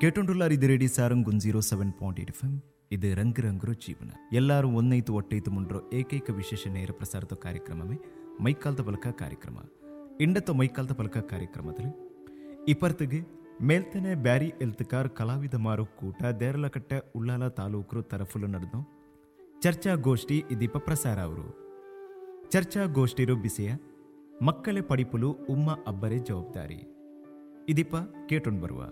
കേട്ടോണ്ടുള്ളാർ ഇത് radio Sarang 107.8 FM. ಇದು ರಂಗ್ ರಂಗ್ರೋ ಜೀವನ. ಎಲ್ಲರೂ ಒಂದೈತು ಒಟ್ಟೈತು ಮುಂಡ್ರೋ ಏಕೈಕ ವಿಶೇಷ ನೇರ ಪ್ರಸಾರದ ಕಾರ್ಯಕ್ರಮವೇ ಮೈಕಾಲ್ದ ಪಲಕ ಕಾರ್ಯಕ್ರಮ. ಇಂಡತ್ತ ಮೈಕಾಲ್ದ ಪಲಕ ಕಾರ್ಯಕ್ರಮದಲ್ಲಿ ಇಪ್ಪರ್ತಿಗೆ ಮೇಲ್ತನೆ ಬ್ಯಾರಿ ಎಲ್ತಕಾರ್ ಕಲಾವಿದ ಮಾರು ಕೂಟ ದೇರಲಕಟ್ಟೆ ಉಳ್ಳಾಲ ತಾಲೂಕರು ತರಫುಲು ನಡೆದು ಚರ್ಚಾಗೋಷ್ಠಿ ಇದೀಪ ಪ್ರಸಾರ ಅವರು. ಚರ್ಚಾಗೋಷ್ಠಿರು ಬಿಸಿಯ ಮಕ್ಕಳೇ ಪಡಿಪುಲು ಉಮ್ಮ ಅಬ್ಬರೇ ಜವಾಬ್ದಾರಿ ಇದೀಪ ಕೇಟೊಂಡು ಬರುವ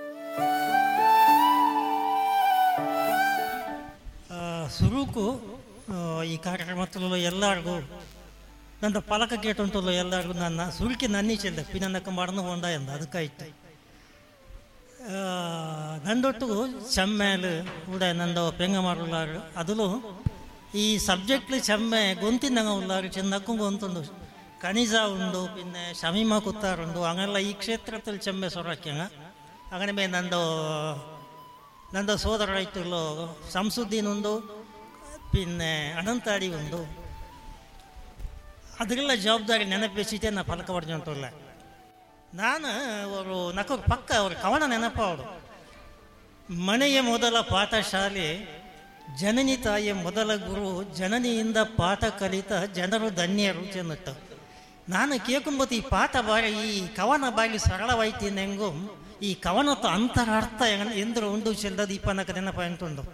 ಸುರುಕು ಈ ಕಾರ್ಯಕ್ರಮದಲ್ಲೂ ಎಲ್ಲರಿಗೂ ನನ್ನ ಪಲಕ ಕೇಟುಂಟಲ್ಲ ಎಲ್ಲರಿಗೂ ನನ್ನ ಸುರುಕಿ ನನ್ನಿ ಚೆಲ್ಲ ಪಿನಕ್ಕ ಮಡನು ಹೊಂಡ ಎಂದ ಅದಕ್ಕಾಯ್ತು ನಂದೊಟ್ಟು ಚೆಮ್ಮೇಲು ಕೂಡ ನಂದು ಪೆಂಗ ಮಾಡುಲ್ಲಾರು ಅದಲು ಈ ಸಬ್ಜೆಕ್ಟ್ಲಿ ಚೆಮ್ಮೆ ಗೊಂತಿನಂಗ ಉಲ್ಲಾರು ಚೆನ್ನಕ್ಕೂ ಗೊಂತುಂಡು ಕನಿಜ ಉಂಡು ಪಿನ್ನೆ ಶಮೀಮ ಕುತ್ತಾರುಂಡು ಹಂಗೆಲ್ಲ ಈ ಕ್ಷೇತ್ರದಲ್ಲಿ ಚೆಮ್ಮೆ ಸೊರಕ್ಯಂಗ അങ്ങനെ മേ ನಂದು ಸೋದರ ರೈತರು ಸಂಸುದ್ದೀನ್ ಉಂಡು പിന്നെ ಅನಂತಾಡಿ ಉಂಡು ಅದಕ್ಕೆಲ್ಲ ಜವಾಬ್ದಾರಿ ನೆನಪಿಸಿತೆ ನಾ ಫಲಕ ಪಡೆದುಂಟಲ್ಲ ನಾನು ಅವರು ನಕ್ಕ ಪಕ್ಕ ಅವ್ರ ಕವನ ನೆನಪ ಅವರು ಮನೆಯ ಮೊದಲ ಪಾಠಶಾಲೆ ಜನನಿ ತಾಯಿಯ ಮೊದಲ ಗುರು ಜನನಿಯಿಂದ ಪಾಠ ಕಲಿತ ಜನರು ಧನ್ಯರು ಚೆನ್ನುತ್ತ ನಾನು ಕೇಳ್ಕೊಂಬತ್ತು ಈ ಪಾಠ ಬಾರಿ ಈ ಕವನ ಬಾರಿ ಸರಳವಾಯ್ತಿನೆಂಗು ಈ ಕವನತ್ತು ಅಂತರಾರ್ಥ ಎಂದರು ಉಂಡು ಚೆಲ್ಲದು ಇಪ್ಪನಕ್ಕ ನೆನಪಾಯ್ತುಂಡು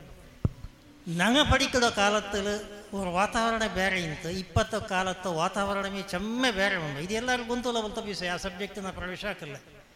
ನಂಗೆ ಪಡಿಕದ ಕಾಲத்தில் ஒரு ವಾತಾವರಣ ಬೇರೆ ಇಂತು ಇಪ್ಪತ್ತು ಕಾಲತ್ತು ವಾತಾವರಣವೇ ಚೆಮ್ಮೆ ಬೇರೆ ಉಂಡು ಇದು ಎಲ್ಲರೂ ಗೊಂತುಲ ಬಲ್ತ ವಿಷಯ ಆ ಸಬ್ಜೆಕ್ಟಿನ ಪ್ರವೇಶ ಹಾಕಲ್ಲ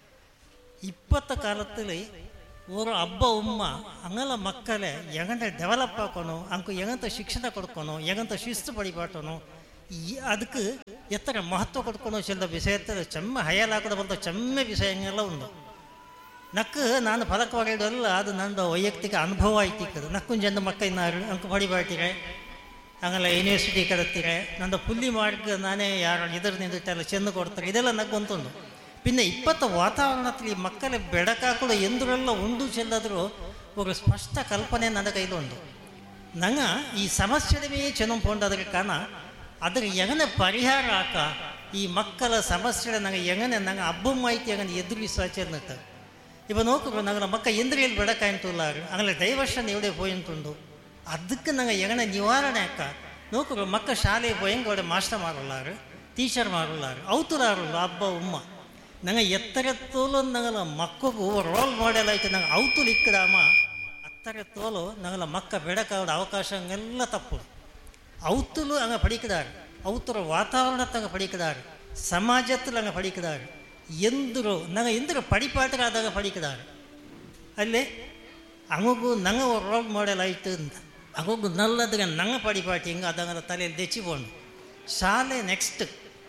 ಇಪ್ಪತ್ತು ಕಾಲத்தில் ஒரு ಹಬ್ಬ ಉಮ್ಮ ಅಂಗಲ ಮಕ್ಕಳೇ ಹೆಂಗಂತ ಡೆವಲಪ್ ಹಾಕೋನು ಅಂಕು ಹೆಂಗಂತ ಶಿಕ್ಷಣ ಕೊಡ್ಕೊನು ಹೆಂಗಂತ ಶಿಸ್ತು ಪಡಿಪಾಟನು ಅದಕ್ಕೆ ಎತ್ತರ ಮಹತ್ವ ಕೊಡ್ಕೊನೋ ಚೆಲ್ಲದ ವಿಷಯത്തിൽ ಚೆಮ್ಮೆ ಹಯಲಾಕದ ಬಂತ ಚೆಮ್ಮೆ ವಿಷಯಂಗೆಲ್ಲ ಉಂಡು ನಕ್ಕು ನಾನು ಫಲಕ ಹೊರಡಲ್ಲ ಅದು ನಂದು ವೈಯಕ್ತಿಕ ಅನುಭವ ಆಯ್ತಿಕ್ಕದು ನಕ್ಕು ಜನ ಮಕ್ಕಳಿನಾರು ಅಂಕು ಪಡಿಬಾಟಿರೆ ಹಂಗಲ್ಲ ಯೂನಿವರ್ಸಿಟಿ ಕರೆತ್ತೀರೆ ನಂದು ಪುಲ್ಲಿ ಮಾರ್ಗ ನಾನೇ ಯಾರು ಇದರ ನಿಂದಿಟ್ಟೆಲ್ಲ ಚೆಂದ ಕೊಡ್ತಾರೆ ಇದೆಲ್ಲ ನಕ್ಕು ಗೊಂತುಂಡು ಪಿನ್ನೆ ಇಪ್ಪತ್ತು ವಾತಾವರಣದಲ್ಲಿ ಮಕ್ಕಳ ಬೆಡಕಾಕುಡ ಎಂದರೆಲ್ಲ ಉಂಡು ಚೆಲ್ಲದ್ರು ಒಂದು ಸ್ಪಷ್ಟ ಕಲ್ಪನೆ ನನ್ನ ಕೈಲಿ ಉಂಟು ನಂಗೆ ಈ ಸಮಸ್ಯೆನೇ ಚೆನ್ನೊಂಪೊಂಡದ್ರ ಕಾರಣ ಅದ್ರ ಹೆಂಗನೆ ಪರಿಹಾರ ಹಾಕ ಈ ಮಕ್ಕಳ ಸಮಸ್ಯೆ ನಂಗೆ ಹೆಂಗನೆ ನಂಗೆ ಹಬ್ಬ ಮಾಹಿತಿ ಹೆಂಗನೆ ಎದುರಿಸ ಚೆನ್ನತ್ತ ಇವ ನೋಕರು ನಂಗೆ ಮಕ್ಕ ಎಂದ್ರೇಲಿ ಬೆಡಕಾಯ್ತುಲ್ಲಾರು ಆಗಲೇ ಡೈವರ್ಷನ್ ಎವಡೆ ಪೋಯಿಂಟುಂಡು ಅದಕ್ಕೆ ನಂಗೆ ಹೆಂಗನೆ ನಿವಾರಣೆ ಅಕ್ಕ ನೋಕರು ಮಕ್ಕ ಶಾಲೆಗೆ ಪೋಯಂಗೆ ಅವಡೆ ಮಾಸ್ಟರ್ ಮಾರುಲ್ಲಾರು ಟೀಚರ್ ಮಾರುಲ್ಲಾರು ಅವತುಲಾರುಲ್ಲ ಹಬ್ಬ ಉಮ್ಮ ನಂಗೆ ಎತ್ತರ ತೋಲು ನಂಗಲ ಮಕ್ಕಗೂ ರೋಲ್ ಮಾಡೆಲ್ ಆಯ್ತು ನಂಗೆ ಅವತುಲು ಇಕ್ಕಡಾಮ ಅತ್ತರ ತೋಲು ನಂಗಲ ಮಕ್ಕ ಬೆಡಕಾದ ಅವಕಾಶ ಹಂಗೆಲ್ಲ ತಪ್ಪು ಅವತುಲು ಹಂಗೆ ಪಡಿಕದಾರು ಅವತರ ವಾತಾವರಣ ತಂಗ ಪಡಿಕದಾರು ಸಮಾಜத்தில் ಹಂಗೆ ಪಡಿಕದಾರು ಎಂದರು ನಂಗೆ ಎಂದರು ಪಡಿಪಾಟರಾದಾಗ ಪಡಿಕದಾರು ಅಲ್ಲೇ ಹಂಗೂ ನಂಗೆ ರೋಲ್ ಮಾಡೆಲ್ ಆಯ್ತು ಅಂತ ಹಂಗೂ ನಲ್ಲದಾಗ ನಂಗೆ ಪಡಿಪಾಟಿ ಹಿಂಗೆ ಅದಂಗ ತಲೆಯಲ್ಲಿ ದೆಚ್ಚಿಕೊಂಡು ಶಾಲೆ ನೆಕ್ಸ್ಟ್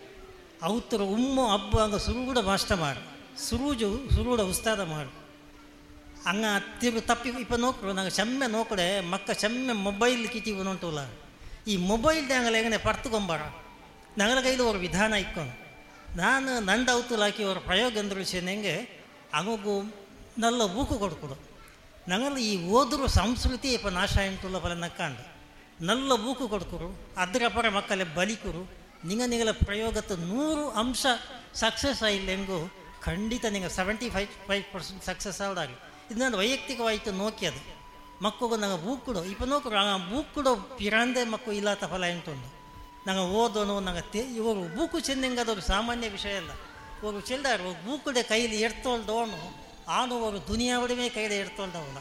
ಅವತರ ಉಮ್ಮು ಹಬ್ಬ ಹಂಗೆ ಸುರುಗೂಡ ಮಾಸ್ಟರ್ ಮಾಡು ಸುರುಗೂಡ ಉಸ್ತಾದ ಮಾಡು ಹಂಗೆ ತಿರು ತಪ್ಪಿ ಇಪ್ಪ ನೋಕರು ನಂಗೆ ಚೆಮ್ಮೆ ನೋಕಡೆ ಮಕ್ಕ ಚೆಮ್ಮೆ ಮೊಬೈಲ್ ಕಿತ್ತೀವಿ ಉಂಟುಲ್ಲ ಈ ಮೊಬೈಲ್ ಹಂಗಲ್ಲ ಹೆಂಗನೆ ಪರ್ತುಕೊಂಬಾರ ನಂಗಲ ಕೈಲಿ ಅವ್ರ ವಿಧಾನ ಇಕ್ಕೊಂಡು ನಾನು ನಂದು ಅವತುಲು ಹಾಕಿ ಅವ್ರ ಪ್ರಯೋಗ ಅಂದರು ಚೆನ್ನಂಗೆ ಹಂಗೂ ನಲ್ಲ ಬೂಕು ಕೊಡ್ಕೊಡು ನಂಗಲ್ಲ ಈ ಓದ್ರು ಸಂಸ್ಕೃತಿ ಇಪ್ಪ ನಾಶ ಆಯ್ತುಲ್ಲ ಪಲ ನಕ್ಕಾಂಡು ನಲ್ಲ ಬೂಕು ಕೊಡ್ಕೊರು ಅದ್ರ ಪರ ಮಕ್ಕಳೇ ಬಲಿಕರು ನಿಗಲ ಪ್ರಯೋಗತ್ತು 100 ಅಂಶ ಸಕ್ಸಸ್ ಆಯಿಲ್ಲ ಹೆಂಗು ಖಂಡಿತ ನಿಂಗೆ 75% ಸಕ್ಸಸ್ ಆಗಿ ಇದು ನಾನು ವೈಯಕ್ತಿಕವಾಯಿತು ನೋಕಿ ಅದು ಮಕ್ಕಳು ನಂಗೆ ಬೂಕುಡು ಇಪ್ಪ ನೋಕರು ಆ ಬೂಕುಡು ಪಿರಾಂದೆ ಮಕ್ಕಳು ಇಲ್ಲಾತ ಫಲ ಎಂಟುಂಡು ನಂಗೆ ಓದೋನು ನಂಗೆ ಇವರು ಬೂಕು ಚೆಂದಂಗದವ್ರು ಸಾಮಾನ್ಯ ವಿಷಯ ಅಲ್ಲ ಇವರು ಚೆಲ್ದಾರು ಬೂಕುಡೆ ಕೈಲಿ ಎಡ್ತೊಳ್ದವನು ಆಡುವರು ದುನಿಯಾವಡಮೇ ಕೈಲಿ ಎಡ್ತೊಳ್ದವನ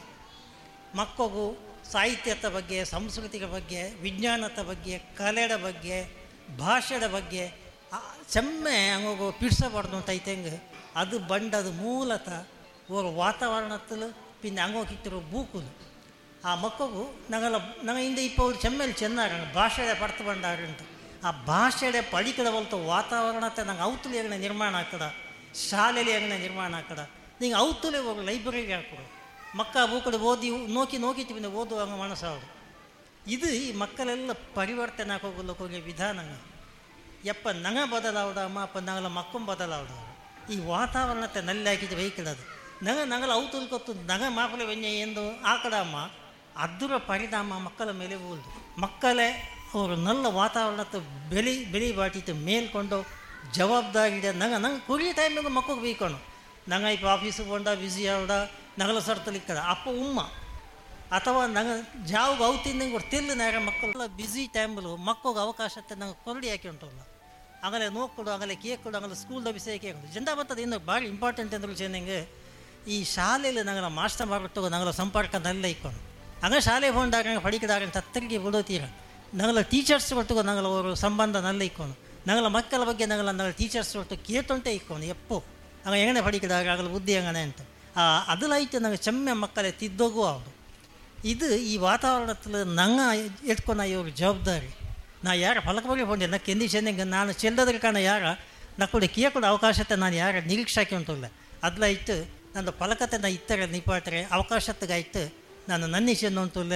ಮಕ್ಕಳು ಸಾಹಿತ್ಯದ ಬಗ್ಗೆ ಸಂಸ್ಕೃತಿಯ ಬಗ್ಗೆ ವಿಜ್ಞಾನದ ಬಗ್ಗೆ ಕಲೆಯ ಬಗ್ಗೆ ಭಾಷೆಯ ಬಗ್ಗೆ ಚೆಮ್ಮೆ ಹಂಗೋಗು ಪಿಡ್ಸಬಾರ್ದು ಅಂತ ಐತೆಂಗೆ ಅದು ಬಂಡದು ಮೂಲತಃ ஒரு ವಾತಾವರಣത്തിൽ പിന്നെ അങ്ങോക്കിട്ടൊരു ബൂക്കുന്നു ആ മക്കൾക്ക് ഞങ്ങൾ ഇന്ത്യ ഇപ്പോൾ ഒരു ചെമ്മൽ ചെന്നാറാണ് ഭാഷയുടെ പടത്ത് പണ്ടാറുണ്ട് ಆ ಭಾಷೆಡೆ ಪಡಿಕದ ಬಲ್ತು ವಾತಾವರಣತೆ ನಂಗೆ ಅವತುಲಿ ಹೆಂಗೆ ನಿರ್ಮಾಣ ಆಗ್ತದ ಶಾಲೆಯಲ್ಲಿ ಹೆಂಗೆ ನಿರ್ಮಾಣ ಆಗ್ತದ ನಿಂಗೆ ಅವತುಲೆ ಹೋಗಿ ಲೈಬ್ರರಿಗೆ ಹಾಕೊಡು ಮಕ್ಕ ಬೂಕಡೆ ಓದಿ ನೋಕಿತೀವಿ ಓದುವಾಗ ಮನಸ್ಸಾವುದು ಇದು ಈ ಮಕ್ಕಳೆಲ್ಲ ಪರಿವರ್ತನೆ ಹಾಕೋಗಲ್ಲಕ್ಕೆ ವಿಧಾನ ಎಪ್ಪ ನಂಗೆ ಬದಲಾವಡಮ್ಮ ಅಪ್ಪ ನಂಗಲ ಮಕ್ಕಳು ಬದಲಾವಡ ಈ ವಾತಾವರಣತೆ ನಲ್ಲಿ ಹಾಕಿದ್ದು ವೈಕಿಡದು ನಂಗಲ ಅವತುಲ್ ಕೊತ್ತು ನಂಗೆ ಮಾಪಲೆ ವೆಂಜ ಎಂದು ಆಕಡಮ್ಮ ಅದರ ಪರಿಣಾಮ ಮಕ್ಕಳ ಮೇಲೆ ಹೋಲ್ದು ಮಕ್ಕಳೇ ಅವರು ನಲ್ಲ ವಾತಾವರಣದ ಬೆಳಿ ಬಾಟಿತ್ತು ಮೇಲ್ಕೊಂಡು ಜವಾಬ್ದಾರಿ ನಂಗೆ ಕುರಿ ಟೈಮಿಗೆ ಮಕ್ಕಳು ಬೀಕೊಂಡು ನಂಗೆ ಇಪ್ಪ ಆಫೀಸಿಗೆ ಬಂದ ಬ್ಯುಸಿ ಆವಡ ನಗಲ ಸರ್ತಲಿಕ್ಕದ ಅಪ್ಪ ಉಮ್ಮ ಅಥವಾ ನಂಗೆ ಜಾವಾಗ ಅವತ್ತಿಂದ ಕೂಡ ತಿರ್ಲು ನೇರ ಮಕ್ಕಳು ಬ್ಯುಸಿ ಟೈಮಲ್ಲಿ ಮಕ್ಕಳಿಗೆ ಅವಕಾಶತೆ ನಂಗೆ ಕೊರಡಿ ಹಾಕಿ ಉಂಟಲ್ಲ ಆಗಲೇ ನೋಡ್ಕೊಡು ಆಗಲೇ ಕೇಕ್ ಕೊಡು ಆಗಲೇ ಸ್ಕೂಲ್ದ ವಿಷಯ ಕೇಳ್ಕೊಡು ಜಂಡ ಬರ್ತದೆ ಇನ್ನು ಭಾಳ ಇಂಪಾರ್ಟೆಂಟ್ ಅಂದ್ರೆ ಚೆನ್ನಂಗೆ ಈ ಶಾಲೆಯಲ್ಲಿ ನಂಗೆ ಮಾಸ್ಟರ್ ಮಾಡ್ಬಿಟ್ಟು ನಂಗೆ ಸಂಪರ್ಕ ನಲ್ಲ ಇಕ್ಕೊಂಡು ಹಂಗೆ ಶಾಲೆ ಹೋದಾಗ ಪಡಿಕಿದಾಗ ತತ್ತರಿಗೆ ಬಿಡೋತೀರ ನಂಗೆ ಟೀಚರ್ಸ್ ಒಟ್ಟಿಗೂ ನಂಗೆ ಅವರು ಸಂಬಂಧ ನಲ್ಲ ಇಕ್ಕೊಂಡು ನಂಗೆ ಮಕ್ಕಳ ಬಗ್ಗೆ ನಂಗೆ ಟೀಚರ್ಸ್ ಒಟ್ಟು ಕೇಳ್ತೊಂಟೆ ಇಕ್ಕೊಂಡು ಎಪ್ಪು ಹಂಗೆ ಹೆಂಗನೆ ಪಡಿಕಿದಾಗ ಆಗಲ್ಲ ಬುದ್ಧಿ ಹೆಂಗನೆ ಅಂತ ಅದಲಾಯ್ತು ನಂಗೆ ಚೆಮ್ಮೆ ಮಕ್ಕಳೇ ತಿದ್ದೋಗೂ ಅವರು ಇದು ಈ ವಾತಾವರಣದಲ್ಲಿ ನಂಗೆ ಎತ್ಕೊಂಡು ಇವ್ರ ಜವಾಬ್ದಾರಿ ನಾ ಯಾರ ಫಲಕ ಬಗ್ಗೆ ಹೋದೆ ನಾ ಕೆಂದಿ ಚೆನ್ನಂಗೆ ನಾನು ಚೆಲ್ಲದ್ರ ಕಾರಣ ಯಾರ ನಕ್ಕೂടെ ಕೇಳ್ಕೊಡ ಅವಕಾಶತೆ ನಾನು ಯಾರ ನಿರೀಕ್ಷಾಕಿ ಉಂಟಲ್ಲ ಅದಲಾಯ್ತು ನನ್ನ ಫಲಕತೆ ನಾ ಇತ್ತರೆ ನಿಪಾಟ್ರೆ ಅವಕಾಶತ್ಗಾಯ್ತು ನಾನು ನನ್ನಿ ಚೆನ್ನು ಉಂಟುಲ್ಲ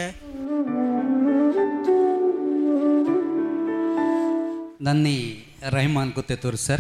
നന്ദി റഹ്മാൻ കുത്തേത്തൂർ സർ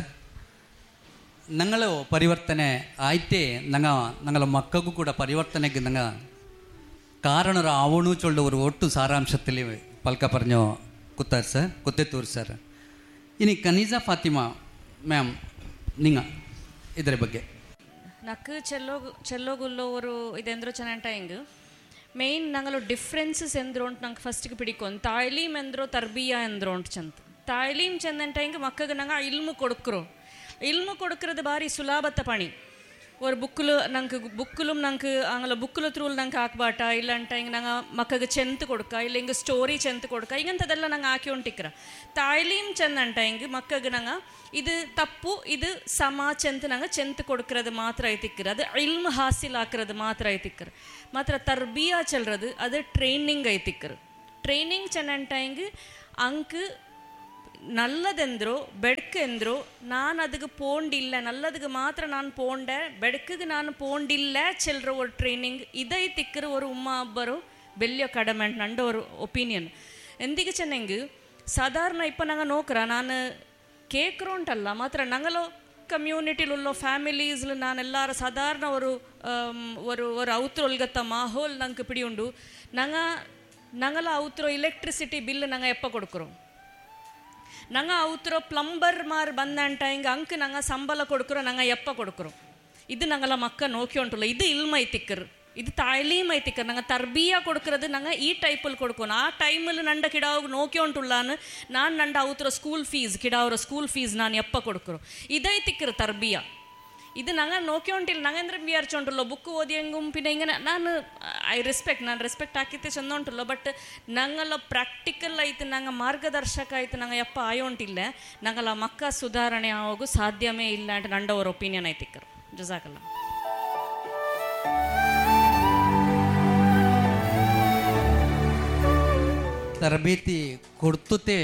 ഞങ്ങൾ പരിവർത്തನೆ ಆಯ್ತೇ ഞങ്ങളെ മക്കൾക്കു ಕೂಡ പരിവർത്തನೆಗೆ ഞങ്ങൾ ಕಾರಣರು ಅವನು ಚೊಳ್ಳುವರು ಒಟ್ಟು ಸಾರಾಂಶದಲ್ಲಿ ಪಲ್ಕ പറഞ്ഞോ കുത്തേത്തൂർ ಸರ್ ഇനി കനീസ ഫാത്തിമ ಮ್ಯಾಮ್ ನಿಂಗ ಇದರ ಬಗ್ಗೆ ನಕ್ಕು ಚೆಲ್ಲೋಗುಲ್ಲೋ ಅವರು ಇದೆಂದ್ರು ಚೆನ್ನಂಟ ಹಿಂಗೆ മെയിൻ ഞങ്ങൾ ഡിഫറൻസസ് എന്തുകൊണ്ട് ഞങ്ങൾക്ക് ഫസ്റ്റ് പിടിക്കും താലീം എന്തോ തർബിയ എന്തുകൊണ്ട് ചെന്ന് താലീം ചെന്നിട്ടെങ്കിൽ മക്കൾക്ക് ഞങ്ങൾ ഇൽമു കൊടുക്കുന്നത് ഭാരി സുലാഭത്തെ പണി ഒരു ബുക്കിലും ഞങ്ങൾക്ക് അങ്ങനെ ബുക്കിൽ ത്രൂ ഞങ്ങൾക്ക് ആക്ബാട്ട ഇല്ലാണ്ടെങ്കിൽ ഞങ്ങൾ മക്കൾക്ക് ചെന്ത് കൊടുക്കുക ഇല്ലെങ്കിൽ സ്റ്റോറി ചെന്ത് കൊടുക്കുക ഇങ്ങനത്തെതെല്ലാം ഞങ്ങൾ ആക്കിക്കൊണ്ടിരിക്കുക താലീം ചെന്നിട്ടെങ്കിൽ മക്കൾക്ക് ഞങ്ങൾ ഇത് തപ്പു ഇത് സമ ചെന്ത് ഞങ്ങൾ ചെന്ത് കൊടുക്കുന്നത് മാത്രമായി തിക്കറ് അത് ഇൽമു ഹാസിലാക്കുന്നത് മാത്രമായി തിക്കറ് ಮಾತ್ರ ತರ್ಬಿಯಾ ಚೆಲ್றது ಅದು ಟ್ರೈನಿಂಗ್ ಐತಿಕ್ಕರು ಟ್ರೈನಿಂಗ್ ಚೆನ್ನಂಟಾಯಿಂಗ್ ಅಂಕ್ ನಲ್ಲದೆಂದ್ರು ಬೆಡ್ಕೆಂದ್ರು ನಾನು ಅದಕ್ಕೆ ಪೋಂಡಿಲ್ಲ ನಲ್ಲದಕ್ಕೆ ಮಾತ್ರ ನಾನು ಪೋಂಡೆ ಬೆಡ್ಕಿಗೆ ನಾನು ಪೋಂಡಿಲ್ಲ ಚೆಲ್ರ ஒரு ಟ್ರೈನಿಂಗ್ ಇದೈತಿಕ್ಕರು ஒரு ಉಮ್ಮ ಅಬ್ಬರು ಬೆಲ್ಲಿಯ ಕಡಿಮೆ ಅಂತ ನಂಡ ஒரு ಒಪಿನಿಯನ್ ಎಂದಿಗೆ ಚೆನ್ನಂಗೆ ಸಾಧಾರಣ ಇಪ್ಪ ನಂಗೆ ನೋಕ್ರ ನಾನು ಕೇಕ್ರು ಉಂಟಲ್ಲ ಮಾತ್ರ ನಂಗಲೋ ಕಮ್ಯೂನಿಟಿಲುಳ್ಳೋ ಫ್ಯಾಮಿಲೀಸ್ಲು ನಾನೆಲ್ಲಾರು ಸಾಧಾರಣ ஒரு ಅವತ್ರೊಲ್ಗತ್ತ ಮಾಹೋಲ್ ನಂಗೆ ಪಿಡಿಯುಂಡು ನಂಗಲ ಅವತ್ರೋ ಎಲೆಕ್ಟ್ರಿಸಿಟಿ ಬಿಲ್ ನಂಗೆ ಎಪ್ಪ ಕೊಡ್ಕರು ನಂಗೆ ಅವತ್ರೋ ಪ್ಲಂಬರ್ ಮಾರ್ ಬಂದಂಟ ಹಿಂಗೆ ಅಂಕ್ ನಂಗೆ ಸಂಬಳ ಕೊಡ್ಕರು ನಂಗೆ ಎಪ್ಪ ಕೊಡ್ಕರು ಇದು ನಂಗಲ ಮಕ್ಕ ನೋಕಿ ಉಂಟಲ್ಲ ಇದು ಇಲ್ಮೈತಿಕ್ಕರು ಇದು ತಾಯ್ಲೀಮ್ ಐತಿಕ್ಕರು ನಂಗೆ ತರ್ಬಿಯಾ ಕೊಡ್ಕರದು ನಂಗೆ ಈ ಟೈಪಲ್ಲಿ ಕೊಡ್ಕೊನು ಆ ಟೈಮಲ್ಲಿ ನಂಡ ಕಿಡಾವಾಗ ನೋಕಿ ಉಂಟುಳ್ಳಾನು ನಾನು ನಂಡ ಅವತ್ರೋ ಸ್ಕೂಲ್ ಫೀಸ್ ನಾನು ಎಪ್ಪ ಕೊಡ್ಕರು ಇದೈತಿಕ್ಕರು ತರ್ಬಿಯಾ ಇದು ನಂಗೆ ನೋಕಿ ಉಂಟಿಲ್ಲ ನಂಗೆ ಅಂದ್ರೆ ವಿಚಾರಿಸುಂಟಲ್ಲ ಬುಕ್ ಓದಿ ಹೆಂಗೆ ಪಿನ ಹಿಂಗೆ ನಾನು ರೆಸ್ಪೆಕ್ಟ್ ಹಾಕಿತ್ತೆ ಚಂದ ಉಂಟಲ್ಲ ಬಟ್ ನಂಗೆಲ್ಲ ಪ್ರಾಕ್ಟಿಕಲ್ ಆಯ್ತು ನಂಗೆ ಮಾರ್ಗದರ್ಶಕ ಆಯ್ತು ನಂಗೆ ಎಪ್ಪ ಆಯೋಂಟಿಲ್ಲ ನಂಗೆಲ್ಲ ಮಕ್ಕ ಸುಧಾರಣೆ ಆಗೋಗು ಸಾಧ್ಯವೇ ಇಲ್ಲ ಅಂತ ನಂಡ ಅವ್ರ ಒಪಿನಿಯನ್ ಐತಿಕ್ಕರು ಜಜಾಕಲ್ಲ ತರಬೇತಿ ಕೊಡ್ತುತ್ತೆ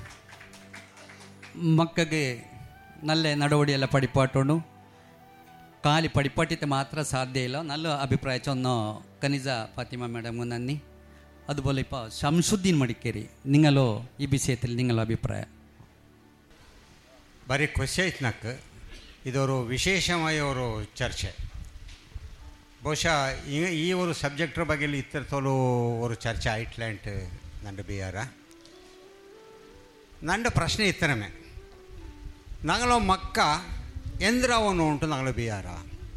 ಮಕ್ಕಗೆ ನಲ್ಲೆ ನಡವಳಿಯೆಲ್ಲ ಪಡಿಪಾಟೋಣು ಖಾಲಿ ಪಡಿಪಾಟಿತೆ ಮಾತ್ರ ಸಾಧ್ಯ ಇಲ್ಲ നല്ല ಅಭಿಪ್ರಾಯ ಚೊನ್ನ ಕನಿಜ ಫಾತಿಮಾ ಮೇಡಮ್ ನನ್ನಿ അതുപോലെ ഇപ്പോൾ ഷംസുദ്ദീൻ മടിക്കേരി നിങ്ങളോ ഈ വിഷയത്തിൽ നിങ്ങളുടെ അഭിപ്രായം ಭಾರಿ ಖುಷಿ ಆಯ್ತು ನಕ್ಕೆ ಇದೊರು ವಿಶೇಷವಾಗಿ ಅವರು ಚರ್ಚೆ ಬಹುಶಃ ಈ ಒಂದು ಸಬ್ಜೆಕ್ಟ್ರ ಬಗ್ಗೆ ಇತರ ತೋಲು ಒಂದು ಚರ್ಚೆ ಆಯ್ಟ್ಲಾಂಟ್ ನಂದು ಬಿಯಾರ ನಂದು ಪ್ರಶ್ನೆ ಇತ್ತರಮೆ ನಂಗಲೋ ಮಕ್ಕ ಎಂದ್ರವನು ಉಂಟು ನಂಗಲು ಬಿಯಾರ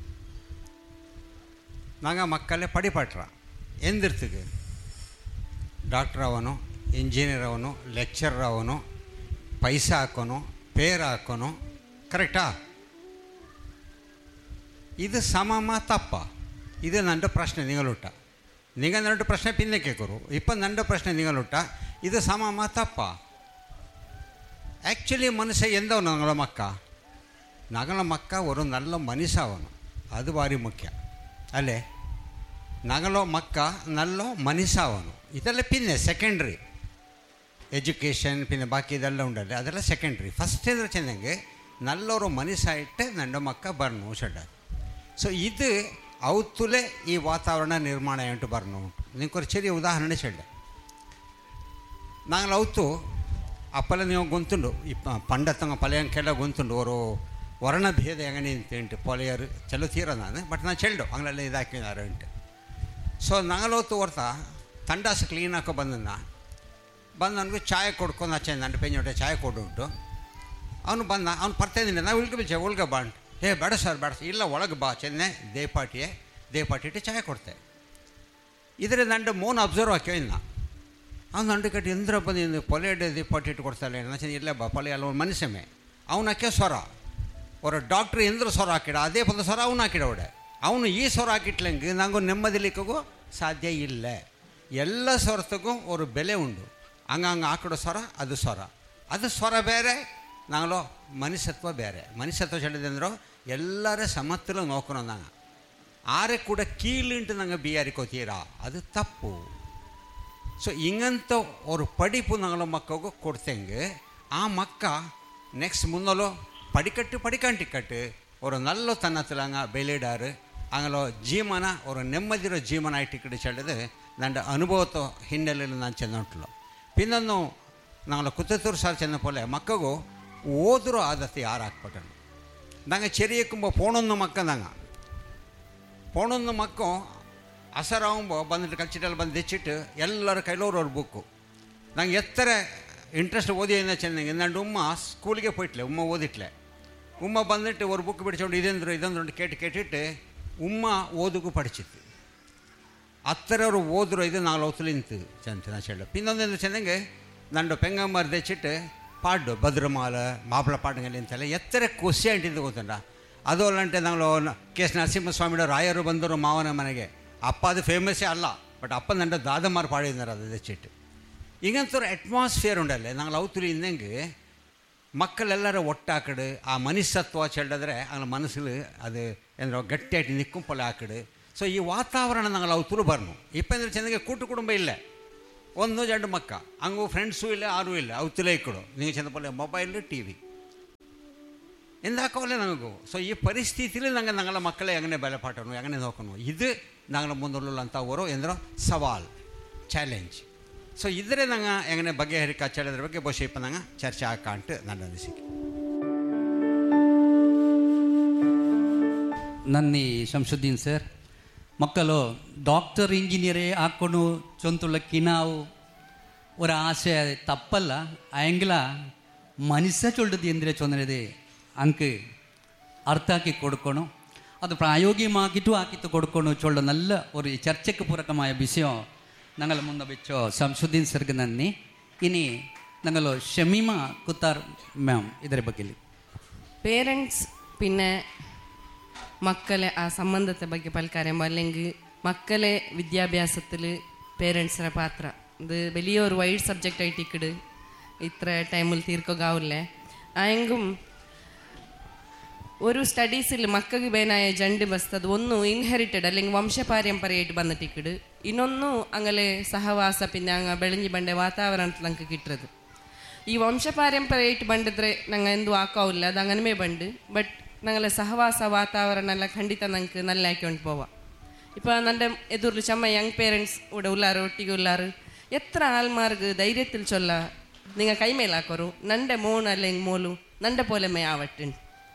ನಂಗೆ ಮಕ್ಕಳೇ ಪಡಿಪಟ್ರ ಎಂದಿರ್ತಿಗೆ ಡಾಕ್ಟರ್ ಅವನು ಇಂಜಿನಿಯರ್ ಅವನು ಲೆಕ್ಚರರ್ ಅವನು ಪೈಸಾ ಹಾಕೋನು പേര് ಹಾಕೋನು ಕರೆಕ್ಟಾ ഇത് സമമ തപ്പ ഇത് നൻ്റെ പ്രശ്നം നിങ്ങളുട്ട നിങ്ങൾ നൻ്റെ പ്രശ്നം പിന്നെ കേൾക്കൂ ഇപ്പം നൻ്റെ പ്രശ്നം നിങ്ങളുട്ട ഇത് സമമ തപ്പ ആക്ച്വലി മനുഷ്യ എന്താവನು ഞങ്ങളെ മക്ക ഒരു നല്ല മനുഷ്യവನು ಅದು ಭಾರಿ ಮುಖ್ಯ ಅಲ್ಲೇ ನಗಲೋ ಮಕ್ಕ ನಲ್ಲೋ ಮನುಷ್ಯವನು ಇದೆಲ್ಲ ಪಿನ್ನೆ ಸೆಕೆಂಡ್ರಿ ಎಜುಕೇಷನ್ ಪಿನ್ನೆ ಬಾಕಿ ಇದೆಲ್ಲ ಉಂಡಲ್ಲಿ ಅದೆಲ್ಲ ಸೆಕೆಂಡ್ರಿ ಫಸ್ಟ್ ಅಂದ್ರೆ ಚೆನ್ನಂಗೆ ನಲ್ಲವರು ಮನುಷ್ಯ ಇಟ್ಟೆ ನನ್ನ ಮಕ್ಕ ಬರ್ನು ಶಡ್ಡ ಸೊ ಇದು ಅವತ್ತುಲೇ ಈ ವಾತಾವರಣ ನಿರ್ಮಾಣ ಉಂಟು ಬರ್ನು ಉಂಟು ನಿಂಗೆ ಚೆರಿಯ ಉದಾಹರಣೆ ಚೆಡ್ಡೆ ನಾங்கள் ಅವತ್ತು ಅಪ್ಪಲ್ಲ ನೀವು ಗೊಂತುಂಡು ಈ ಪಂಡತ್ತಂಗ ಪಲೆಯಂಕೆಲ್ಲ ಗೊಂತುಂಡು ಅವರು ವರ್ಣಭೇದ ಹೆಂಗನೆ ಅಂತೇಂಟು ಪೊಲೆಯರು ಚಲೋ ತೀರ ನಾನು ಬಟ್ ನಾನು ಚೆಲ್ಡು ಅಂಗಳೆಲ್ಲ ಇದಾಕಿದಾರೆ ಉಂಟು ಸೊ ನಾಗಲವತ್ತು ಹೊರ್ತ ತಂಡಾಸ ಕ್ಲೀನ್ ಹಾಕೋ ಬಂದನ್ನ ನನಗೆ ಚಾಯ್ ಕೊಡ್ಕೊಂಡು ಆಚೆ ನನ್ನ ಪೆಂಜೊಟ್ಟೆ ಚಾಯ್ ಕೊಡು ಉಂಟು ಅವನು ಅವ್ನು ಬರ್ತಾಯಿದ್ದೀನಿ ನಾವು ಉಳ್ಗೆ ಬಿಚ್ಚೆ ಉಳ್ಗೆ ಬಾಂಡ್ ಬೇಡ ಸರ್ ಇಲ್ಲ ಒಳಗೆ ಬಾ ಚೆನ್ನೆ ದೇಪಾಟಿಯೇ ದೇಪಾಟಿಟ್ಟು ಚಾಯ್ ಕೊಡ್ತೆ. ಇದ್ರೆ ನಂಡು ಮೋನ್ ಅಬ್ಸರ್ವ್ ಹಾಕ್ಯೋ ಇನ್ನ ಅವ್ನು ನಂಡು ಕಟ್ಟಿ ಇಂದ್ರ ಬಂದು ಪೊಲೆಡ್ ದೇಪಾಟಿಟ್ಟು ಕೊಡ್ತಾಳೆ ನಾನು ಇಲ್ಲ ಪೊಲೆ ಅಲ್ಲ ಒಂದು ಮನುಷ್ಯಮೇ ಅವನು ಹಾಕ್ಯೋ ಸ್ವರ ஒரு டாக்டர் எந்திர சொர ಹಾಕಿಡ ಅದೇ ಪದ ಸ್ವರ ಅವನು ಹಾಕಿಡೋಡೆ ಅವನು ಈ ಸ್ವರ ಹಾಕಿಟ್ಲಂಗೆ ನಂಗೆ ನೆಮ್ಮದಿಲಿಕ್ಕೂ ಸಾಧ್ಯ ಇಲ್ಲ. ಎಲ್ಲ ಸ್ವರತಿಗೂ ಒಂದು ಬೆಲೆ ಉಂಡು. ಹಂಗಂಗೆ ಹಾಕಿಡೋ ಸ್ವರ ಅದು ಸ್ವರ ಬೇರೆ, ನಾಗಲೋ ಮನುಷ್ಯತ್ವ ಬೇರೆ. ಮನುಷ್ಯತ್ವ ಹೇಳಿದಂದ್ರು ಎಲ್ಲರ ಸಮತ್ತಿಲು ನೋಕೋಣ ನಂಗೆ ಆರೆ ಕೂಡ ಕೀಳಿಂಟು ನಂಗೆ ಬಿಯಾರಿಕೋತೀರಾ, ಅದು ತಪ್ಪು. ಸೊ ಹಿಂಗಂತ ಒಂದು ಪಡಿಪು ನಂಗಳ ಮಕ್ಕಗೂ ಕೊಡ್ತಂಗೆ ಆ ಮಕ್ಕ ನೆಕ್ಸ್ಟ್ ಮುನ್ನಲೋ படிக்கட்டு ஒரு நல்ல தன்னத்தில் வெளியிடாரு அங்கே ஜீவன ஒரு ನೆಮ್ಮದಿರೋ ಜೀವನ ಆಯ್ತು ಚೆಲ್ಲದು ನನ್ನ ಅನುಭವದ ಹಿನ್ನೆಲೆಯಲ್ಲಿ ನಾನು ಚೆನ್ನೋಟ್ಲು. ಪಿನ್ನೊಂದು ನಾಳೆ ಕುತ್ತೂರು ಸಾರ್ ಚೆನ್ನ ಪೋಲೆ ಮಕ್ಕಗೂ ಓದಿರೋ ಆದತಿ ಯಾರು ಹಾಕ್ಬಿಟ್ಟನು ನಂಗೆ ಚೆರಿಯಕ್ಕುಂಬ ಪೋಣೊಂದು ಮಕ್ಕ ನಂಗೆ ಪೋಣೊಂದು ಮಕ್ಕ ಹಸರಾಗುಂಬ ಬಂದಿಟ್ಟು ಕಚ್ಚಿಟಲ್ಲಿ ಬಂದು ತೆಚ್ಚಿಟ್ಟು ಎಲ್ಲರ ಕೈಲೋರು ಬುಕ್ಕು ನಂಗೆ ಎತ್ತರ ಇಂಟ್ರೆಸ್ಟ್ ಓದಿಯಿಂದ ಚೆನ್ನಂಗೆ ನಂಡು ಉಮ್ಮ ಸ್ಕೂಲಿಗೆ போயிட்ல ಉಮ್ಮ ಓದಿಟ್ಲೆ ಉಮ್ಮ ಬಂದಿಟ್ಟು ஒரு புக்கு பிடிச்சோண்டு ಇದೊಂದು ಕೇಟಿಟ್ಟು ಉಮ್ಮ ಓದುಗೂ ಪಡಿಸಿತ್ತು ಅತ್ತರವರು ಓದ್ರು ಇದು ನಾಲ್ಕು ಹೊತ್ತಲು ನಿಂತು ಚೆನ್ನ ಚೆಲ್ಲ. ಇನ್ನೊಂದು ಚೆನ್ನಂಗೆ ನಂಡು ಪೆಂಗಮ್ಮರು ತೆಚ್ಚಿಟ್ಟು ಪಾಡು ಭದ್ರಮಾಲ ಮಾಪಿಳ ಪಾಡುಗಳು ಅಂತೆಲ್ಲ ಎತ್ತರ ಖುಷಿ ಅಂಟಿದ್ದು ಗೊತ್ತಂಡ. ಅದು ಅಲ್ಲಂಟೆ ನಾವು ಕೆ ಎಸ್ ನರಸಿಂಹಸ್ವಾಮಿಯವರು ರಾಯರು ಬಂದರು ಮಾವನ ಮನೆಗೆ. ಅಪ್ಪ ಅದು ಫೇಮಸ್ಸೇ ಅಲ್ಲ, ಬಟ್ ಅಪ್ಪ ನಂಡ ದಾದಮಾರು ಪಾಡಿದ್ದಾರೆ ಅದು ತೆಚ್ಚಿಟ್ಟು. ಈಗಂತೂ ಅಟ್ಮಾಸ್ಫಿಯರ್ ಉಂಡಲ್ಲೇ ನಾங்கள் ಅವತ್ತುಲಿ ಇಂದಂಗೆ ಮಕ್ಕಳೆಲ್ಲರ ಒಟ್ಟಾಕಡು ಆ ಮನುಷ್ಯತ್ವ ಚೆಲ್ಲಿದ್ರೆ ಅಂಗಳ ಮನಸ್ಸಿಗೆ ಅದು ಏನೋ ಗಟ್ಟಿಯಾಗಿ ನಿಕ್ಕುಂಪಲ್ಲ ಹಾಕಡು. ಸೊ ಈ ವಾತಾವರಣ ನಾங்கள் ಅವತ್ತುಲು ಬರ್ನು. ಇಪ್ಪಂದ್ರೆ ಚೆಂದಾಗೆ ಕೂಟು ಕುಟುಂಬ ಇಲ್ಲ, ಒಂದು ಜಂಡು ಮಕ್ಕ ಹಂಗೂ ಫ್ರೆಂಡ್ಸು ಇಲ್ಲ ಯಾರೂ ಇಲ್ಲ ಅವತ್ತಲೇ ಇಕ್ಕಡು ನೀವು ಚೆಂದಪಲ್ಲ ಮೊಬೈಲು ಟಿ ವಿ ಎಂದಾಕವಲ್ಲೇ ನನಗೂ. ಸೊ ಈ ಪರಿಸ್ಥಿತಿಲಿ ನಂಗೆ ನಂಗಳ ಮಕ್ಕಳೇ ಹೆಂಗನೆ ಬೆಲೆ ಪಾಠನು ಹೆಂಗನೆ ನೋಕನು ಇದು ನಂಗಳ ಮುಂದುಳ್ಳ ಅಂತ ಅವರು ಎಂದ್ರೋ ಸವಾಲ್ ಚಾಲೆಂಜ್. ಸೊ ಇದ್ರೆ ನಂಗೆ ಹೆಂಗನೆ ಬಗೆಹರಿಕೆ ಹಚ್ಚಳದ್ರ ಬಗ್ಗೆ ಬಹುಶಃ ಇಪ್ಪ ನಂಗೆ ಚರ್ಚೆ ಹಾಕಂಟು ನನ್ನ ಅನಿಸಿಕೆ. ನನ್ನಿ ಶಂಶುದ್ದೀನ್ ಸರ್ ಮಕ್ಕಳು ಡಾಕ್ಟರ್ ಇಂಜಿನಿಯರೇ ಹಾಕ್ಕೊಂಡು ಚೊಂತುಳ್ಳಕ್ಕಿ ನಾವು ஒரு ஆசை தப்பல்ல ஆங்கில மனுஷ சொல்றது ಎಂದರೆ ಚೊಂದರೆದೆ ಅಂಕೆ ಅರ್ಥಾಕಿ ಕೊಡ್ಕೊಣು ಅದು ಪ್ರಾಯೋಗಿಕವಾಗಿಟ್ಟು ಹಾಕಿತ್ತು ಕೊಡ್ಕೊಂಡು ಚೊಳ್ಳ ನಲ್ಲ ಒಂದು ಚರ್ಚೆಗೆ ಪೂರಕമായ ವಿಷಯ ഞങ്ങൾ മുന്നേ വെച്ചോ ശംസുദ്ദീൻ സർഗ് നന്ദി. ഇനി ഞങ്ങൾ ഷമീമ കുത്താർ മാം ಇದರ ಬಗ್ಗೆ പേരൻസ് പിന്നെ മക്കളെ ആ സംബന്ധത്തെ ಬಗ್ಗೆ പൽക്കാരം അല്ലെങ്കിൽ മക്കളെ വിദ്യാഭ്യാസത്തിൽ പേരൻസിൻ്റെ പാത്ര ഇത് വലിയൊരു വൈഡ് സബ്ജക്റ്റ് ആയിട്ട് ഇക്കട് ഇത്ര ടൈമിൽ തീർക്കുകയാവില്ലേ. ആയെങ്കും ഒരു സ്റ്റഡീസിൽ മക്കൾക്ക് ಬೇನಾയ ಜಂಡು ಬಸ್ತದು ಒಂದು ಇನ್ಹೆರಿಟೆಡ್ അല്ലെങ്കിൽ ವಂಶಪಾರಂಪರ್ಯമായിട്ട് ಬಂದಿಟ್ಟಿಕ್ಕಡು ಇನ್ನೊಂದು ಅಂಗಲೆ ಸಹವಾಸ ಪಿನ್ನ ಅಂಗ ಬೆಳಂಜಿ ಬಂಡೆ ವಾತಾವರಣത്തിൽ ನಂಗೆ കിട്ടുന്നത്. ಈ ವಂಶಪಾರಂಪರ್ಯമായിട്ട് ಬಂದಿದ್ರೆ ನಂಗೆ ಎಂದೂ ಹಾಕೋವಿಲ್ಲ, ಅದು ಅಂಗನಮೇ ಬಂಡು. ಬಟ್ ഞങ്ങളെ സഹവാസ വാതാവരണം എല്ലാം ಖಂಡಿತ ನಂಗೆ നല്ല ആക്കിക്കൊണ്ട് പോവാം. ഇപ്പോൾ എൻ്റെ എതിർല് ചമ്മ യങ് പേരൻസ് ഇവിടെ ഉള്ളാറ് ഒട്ടിಗೆ ഉള്ളാറ് എത്ര ആൾമാർക്ക് ധൈര്യത്തിൽ ചൊല്ല നിങ്ങൾ കൈമേലാക്കോರು നൻ്റെ മോൺ അല്ലെങ്കിൽ മോಲು നൻ്റെ പോലെമേ ആവട്ടുണ്ട്.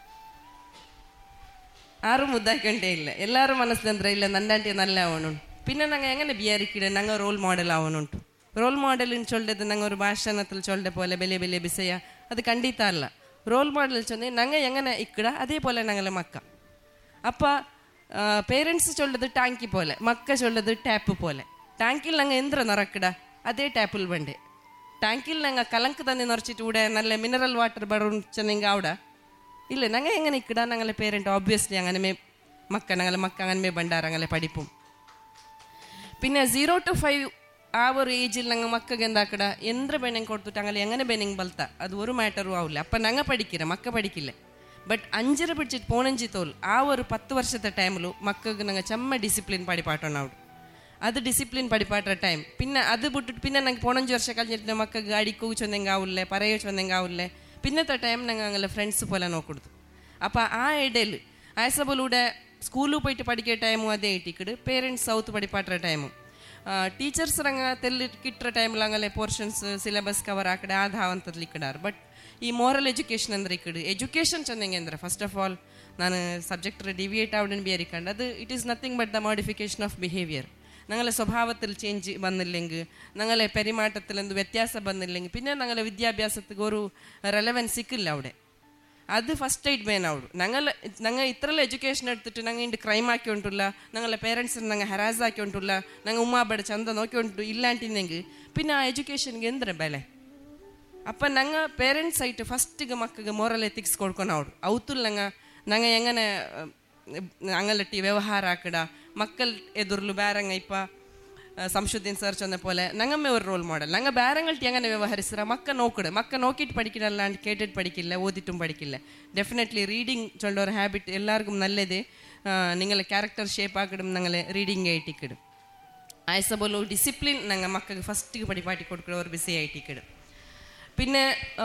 ആരും മുದ್ದಾക്കണ്ടേ ಇಲ್ಲ, ಎಲ್ಲರೂ ಮನಸ್ಸಂದ್ರೆ ಇಲ್ಲ ನಂದಂಟೆ നല്ല ആവണുണ്ട്. പിന്നെ ഞങ്ങൾ എങ്ങനെ വിചാരിക്കണേ ഞങ്ങൾ റോൾ മോഡൽ ആവണുണ്ട്. ರೋಲ್ ಮಾಡೆಲಿನ ಚೊಲ್ಲೆದು ನಂಗೆ ഒരു ಭಾಷಣത്തിൽ ಚೊಲ್ಲೆ പോലെ ಬೆಲೆ ಬೆಲೆ ಬಿಸೆಯ ಅದು ಖಂಡಿತ ಅಲ್ಲ. ರೋಲ್ ಮಾಡೆಲ್ ಚೊಂದೆ ನಂಗೆ ಹೆಂಗನೆ ಇಕ್ಕಡ ಅದೇ പോലെ ഞങ്ങളെ മക്ക. അപ്പം പേരൻസ് ചൊല്ലത് ടാങ്കി പോലെ, മക്ക ചൊല്ലത് ടാപ്പ് പോലെ. ടാങ്കിൽ ഞങ്ങൾ എന്ത്ര നിറക്കിട അതേ ടാപ്പിൽ വേണ്ടേ. ടാങ്കിൽ ഞങ്ങൾ കലങ്ക് തന്നെ നിറച്ചിട്ട് ഇവിടെ നല്ല മിനറൽ വാട്ടർ ബറും ചെന്നെങ്കിൽ അവിടെ ഇല്ല. ഞങ്ങൾ എങ്ങനെ ഇക്കട ഞങ്ങളെ പേരൻറ്റ് ഓബ്വിയസ്ലി അങ്ങനെ മക്ക ഞങ്ങളെ മക്ക അങ്ങനെ ബണ്ടാറ് അങ്ങനെ പഠിപ്പും. പിന്നെ 0 to 5 ആ ഒരു ഏജിൽ ഞങ്ങൾ മക്കൾക്ക് എന്താക്കട എന്ത്ര ബെനിങ് കൊടുത്തിട്ട് അങ്ങനെ എങ്ങനെ ബെനിങ് ബൽത്ത അത് ഒരു മാറ്ററും ആവില്ല. അപ്പം ഞങ്ങൾ പഠിക്കില്ല, മക്ക പഠിക്കില്ല. ബട്ട് 5 പിടിച്ചിട്ട് 15 തോൽ ആ ഒരു 10 ವರ್ಷത്തെ ടൈമിൽ മക്കൾക്ക് ഞങ്ങൾ ചെമ്മ ഡിസിപ്ലിൻ പഠിപ്പാട്ടണം അവിടെ. അത് ഡിസിപ്ലിൻ പഠിപ്പാട്ട ടൈം. പിന്നെ അത് ಬಿಟ್ಟಿട്ട് പിന്നെ ഞങ്ങൾ 15 ವರ್ಷ കഴിഞ്ഞിട്ട് മക്കൾക്ക് അടിക്കൂ ചൊന്നെങ്കിൽ ആവില്ലേ, പറയോ ചൊന്നെങ്കിൽ ആവില്ലേ. പിന്നത്തെ ടൈം ഞങ്ങൾ ഞങ്ങളെ ഫ്രണ്ട്സ് പോലെ നോക്കൊടുത്തു. അപ്പം ആ ഇടയിൽ ആയസബലൂടെ സ്കൂളിൽ പോയിട്ട് പഠിക്കുന്ന ടൈമും അതേ ഇട്ടിക്കിട് പേരൻസ് സൗത്ത് പഠിപ്പാട്ട ടൈമും ಟೀಚರ್ಸ್ ರಂಗ ತೆಲ್ಲಿ ಕಿಟ್ಟರ ಟೈಮ್ಲ ಹಂಗಲೆ ಪೋರ್ಷನ್ಸ್ ಸಿಲೆಬಸ್ ಕವರ್ ಆಕಡೆ ಆ ಧಾವಂತದಲ್ಲಿ ಇಕ್ಕಡಾರು. ಬಟ್ ಈ ಮೋರಲ್ ಎಜುಕೇಷನ್ ಅಂದ್ರೆ ಇಕ್ಕಡು ಎಜುಕೇಷನ್ ಚೆಂದಂಗೆ ಅಂದ್ರೆ ಫಸ್ಟ್ ಆಫ್ ಆಲ್ ನಾನು ಸಬ್ಜೆಕ್ಟ್ ഡിവിയേറ്റ് ആവണമെന്ന് വിചാരിക്കണ്ട. അത് it is nothing but the modification of behaviour. ഞങ്ങളെ സ്വഭാവത്തിൽ ചേഞ്ച് വന്നില്ലെങ്കിൽ, ഞങ്ങളെ പെരുമാറ്റത്തിൽ എന്ത് വ്യത്യാസം വന്നില്ലെങ്കിൽ പിന്നെ ഞങ്ങളെ വിദ്യാഭ്യാസത്തിൽ ഒരു റെലവൻസ് സിക്കില്ല അവിടെ. അത് ഫസ്റ്റ് ആയിട്ട് വേണം അവിടെ ഞങ്ങൾ ഇത്രയെല്ലാം എഡ്യൂക്കേഷൻ എടുത്തിട്ട് ഞങ്ങൾ ഇണ്ട് ക്രൈം ആക്കി ഉണ്ടില്ല, ഞങ്ങളെ പേരൻസിന് ഞങ്ങൾ ഹരാസ് ആക്കി ഉണ്ടില്ല, ഞങ്ങൾ ഉമ്മാബയുടെ ചന്ത നോക്കി ഉണ്ടു ഇല്ലാണ്ടിന്നെങ്കിൽ പിന്നെ ആ എഡ്യൂക്കേഷನ್ಗೆ ಎಂದ್ರೆ ಬೆಲೆ. അപ്പം ഞങ്ങൾ പേരൻസ് ആയിട്ട് ഫസ്റ്റ് മക്കൾക്ക് മോറൽ എത്തിക്സ് കൊടുക്കണം അവിടെ ಅವತ್ತುಲ್ ഞങ്ങൾ എങ്ങനെ ഞങ്ങളിട്ട് വ്യവഹാರ ആക്കിട മക്കൾ എതിർಲು ಬೇರಂಗ ഇപ്പം ಸಂಶುದ್ದೀನ್ ಸರ್ ಚಂದ പോലെ ഞങ്ങമ്മ ഒരു റോൾ മോഡൽ. ഞങ്ങൾ ಬೇರೆങ്ങൾട്ട് എങ്ങനെ വ്യവഹരിച്ചിറ മക്ക നോക്കിയിട്ട് പഠിക്കണല്ലാണ്ട് കേട്ടിട്ട് പഠിക്കില്ല, ഓതിട്ടും പഠിക്കില്ല. ഡെഫിനറ്റ്ലി റീഡിങ് ചൊല്ല ഒരു ഹാബിറ്റ് എല്ലാവർക്കും നല്ലത്. നിങ്ങളെ ക്യാരക്ടർ ഷേപ്പ് ആക്കിടും ഞങ്ങളെ റീഡിങ് ആയിട്ടിക്കിടും. ആയസപോലെ ഡിസിപ്ലിൻ ഞങ്ങൾ മക്കൾക്ക് ഫസ്റ്റ് പഠിപ്പാട്ടി കൊടുക്കുന്ന ഒരു ബിസി ആയിട്ടിക്കിടും. പിന്നെ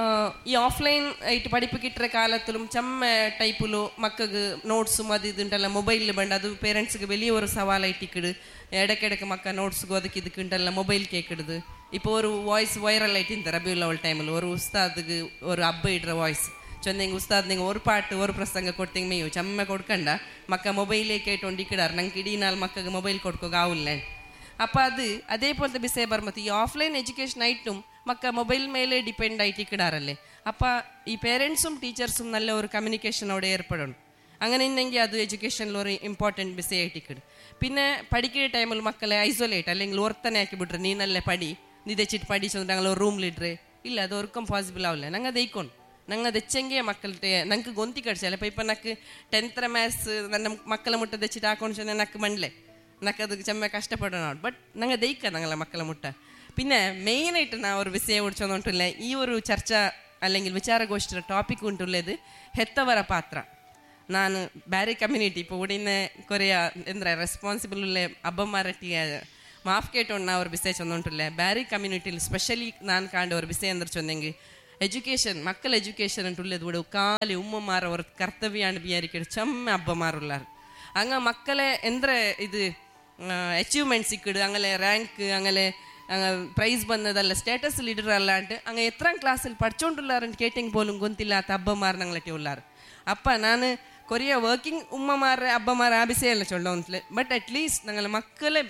ഈ ഓഫ്ലൈൻ ആയിട്ട് പഠിപ്പ് കിട്ടുന്ന കാലത്തിലും ചമ്മ ടൈപ്പിലോ മക്കൾക്ക് നോട്ട്സും അത് ഇതുണ്ടല്ല മൊബൈലിൽ വേണ്ട, അത് പേരൻസിಗೆ വലിയ ഒരു സവാലായിട്ടിക്കിട്. ഇടയ്ക്കിടയ്ക്ക് മക്ക നോട്ട്സ് ഒതുക്കി ഇതുക്കുണ്ടല്ല മൊബൈൽ കേൾക്കിടുത്. ഇപ്പോൾ ഒരു വോയിസ് വൈറലായിട്ട് ഇന്ന് റബിയുൽ അവൽ ടൈമിൽ ഒരു ഉസ്താദിക്ക് ഒരു അബ്ബ ഇടുற വോയിസ് ചൊന്നെങ്കിൽ ഉസ്താദ് നിങ്ങൾ ഒരു പാട്ട് ഒരു പ്രസംഗം കൊടുത്തെങ്കിൽ മെയ്യോ ചമ്മ കൊടുക്കണ്ട, മക്ക മൊബൈലിലേക്ക് ആയിട്ട് ഒണ്ടിക്കിടാറ്. ഞങ്ങൾക്ക് ഇടീനാൽ മക്കൾക്ക് മൊബൈൽ കൊടുക്കുക ആവില്ല. അപ്പം അതേപോലത്തെ വിഷയ പറഞ്ഞത് ഈ ഓഫ്ലൈൻ എഡ്യൂക്കേഷൻ ആയിട്ടും മക്ക മൊബൈൽ മേലെ ഡിപ്പെൻഡ് ആയിട്ട് ഇക്കിടാറല്ലേ. അപ്പം ഈ പേരൻസും ടീച്ചേഴ്സും നല്ല ഒരു കമ്മ്യൂണിക്കേഷൻ അവിടെ ഏർപ്പെടണം. അങ്ങനെ ഉണ്ടെങ്കിൽ അത് എഡ്യൂക്കേഷനിൽ ഒരു ഇമ്പോർട്ടൻറ്റ് വിഷയമായിട്ട് ഇക്കിടും. പിന്നെ പഠിക്കുന്ന ടൈമിൽ മക്കളെ ഐസൊലേറ്റ് അല്ലെങ്കിൽ ഓർത്തനെ ആക്കി വിട്രെ, നീ നല്ല പഠി, നീ തെച്ചിട്ട് പഠിച്ചു ഞങ്ങൾ ഒരു റൂമിലിട്രെ ഇല്ല, അത് ഒർക്കും പോസിബിൾ ആവില്ല. ഞങ്ങൾ ദയിക്കണം, ഞങ്ങൾ തെച്ചെങ്കിൽ മക്കളുടെ ഞങ്ങൾക്ക് ഗൊന്തി കടിച്ചാൽ ഇപ്പം നമുക്ക് 10th മാത്സ് ನನ್ನ ಮಕ್ಕಳ ಮುಟ್ಟ ತೆಚ್ಚಿಟ್ಟು ಹಾಕೊಂಡು ಚೆನ್ನ ನಕ್ಕೆ ಮಂಡ್ಲೆ ನಕ್ಕೆ ಅದಕ್ಕೆ ಚೆಮ್ಮ ಕಷ್ಟಪಡೋಣ. ಬಟ್ ನಂಗೆ ದೈಕ ഞങ്ങളെ മക്കളെ മുട്ട. പിന്നെ മെയിനായിട്ട് ഞാൻ ഒരു വിഷയം കുറിച്ചൊന്നിട്ടില്ല, ഈ ഒരു ചർച്ച അല്ലെങ്കിൽ വിചാരഗോഷ്ഠിയുടെ ടോപ്പിക് ഉണ്ടുള്ളത് ಹೆತ್ತವರ ಪಾತ್ರ. ನಾನು ಬೇರೆ ಕಮ್ಯುನಿಟಿ ഇപ്പോൾ ഇവിടെ ഇന്ന് കുറേ എന്താ റെസ്പോൺസിബിൾ ഉള്ള അബ്ബമാരട്ടിയ മാഫ് കേട്ടോണ്ട് ഒരു വിഷയം ചൊന്നിട്ടില്ല. ಬೇರೆ കമ്മ്യൂണിറ്റിയിൽ സ്പെഷ്യലി ഞാൻ കാണേണ്ട ഒരു വിഷയം എന്താ ചൊന്നെങ്കിൽ എഡ്യൂക്കേഷൻ, മക്കൾ എഡ്യൂക്കേഷൻ ഉള്ളത് ഇവിടെ കാലി ഉമ്മമാർ ഒരു കർത്തവ്യമാണ് വിചാരിക്കുന്നത് ചെമ്മ അബ്ബമാരുള്ളാർ. അങ്ങനെ മക്കളെ എന്താ ഇത് അച്ചീവ്മെൻറ്റ്സ് ഇക്കിട് അങ്ങനെ റാങ്ക് അങ്ങനെ പ്രൈസ് ಬಂದದಲ್ಲ ಸ್ಟೇಟಸ್ ಲೀಡರ್ ಅಲ್ಲಾಂಟ್ ಹಂಗೆ ಎತ್ತರ ಕ್ಲಾಸಲ್ಲಿ പഠിച്ചുകൊണ്ടുള്ളാರಂತ കേട്ടെങ്കിൽ പോലും ഗൊന്തില്ലാത്ത അബ്ബമാർ ഞങ്ങളെ ഉള്ളാറ്. അപ്പം ഞാൻ കൊറിയ വർക്കിംഗ് ഉമ്മമാരെ അബ്ബമാരെ ആ വിഷയമല്ല ചൊല്ലുന്നില്ല. ബട്ട് അറ്റ്ലീസ്റ്റ് ഞങ്ങളെ മക്കളെ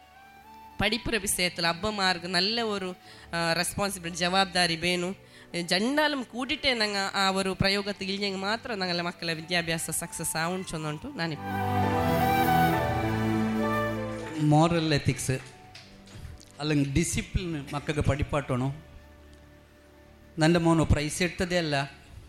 പഠിപ്പുര വിഷയത്തിൽ അബ്ബമാർക്ക് നല്ല ഒരു റെസ്പോൺസിബിലിറ്റി ಜವಾಬ್ದಾರಿ ಬೇನು ಜಂಡಾಲಂ ಕೂಡಿಟ್ಟೆ ನಂಗೆ ಆ ಒಂದು ಪ್ರಯೋಗത്തിൽ ಇಲ್ಲೆಂಗೆ ಮಾತ್ರ ഞങ്ങളെ ಮಕ್ಕಳ ವಿದ್ಯಾಭ್ಯಾಸ ಸಕ್ಸಸ್ ಆವುಂಟು ಚೊಂದುಂಟು. ನಾನು മോറൽ എത്തിക്സ് അല്ലെങ്കിൽ ഡിസിപ്ലിൻ മക്കൾക്ക് പഠിപ്പാട്ടണോ. ನನ್ನ ಮೋನು ಪ್ರೈಸ್ ಇರ್ತದೆ ಅಲ್ಲ,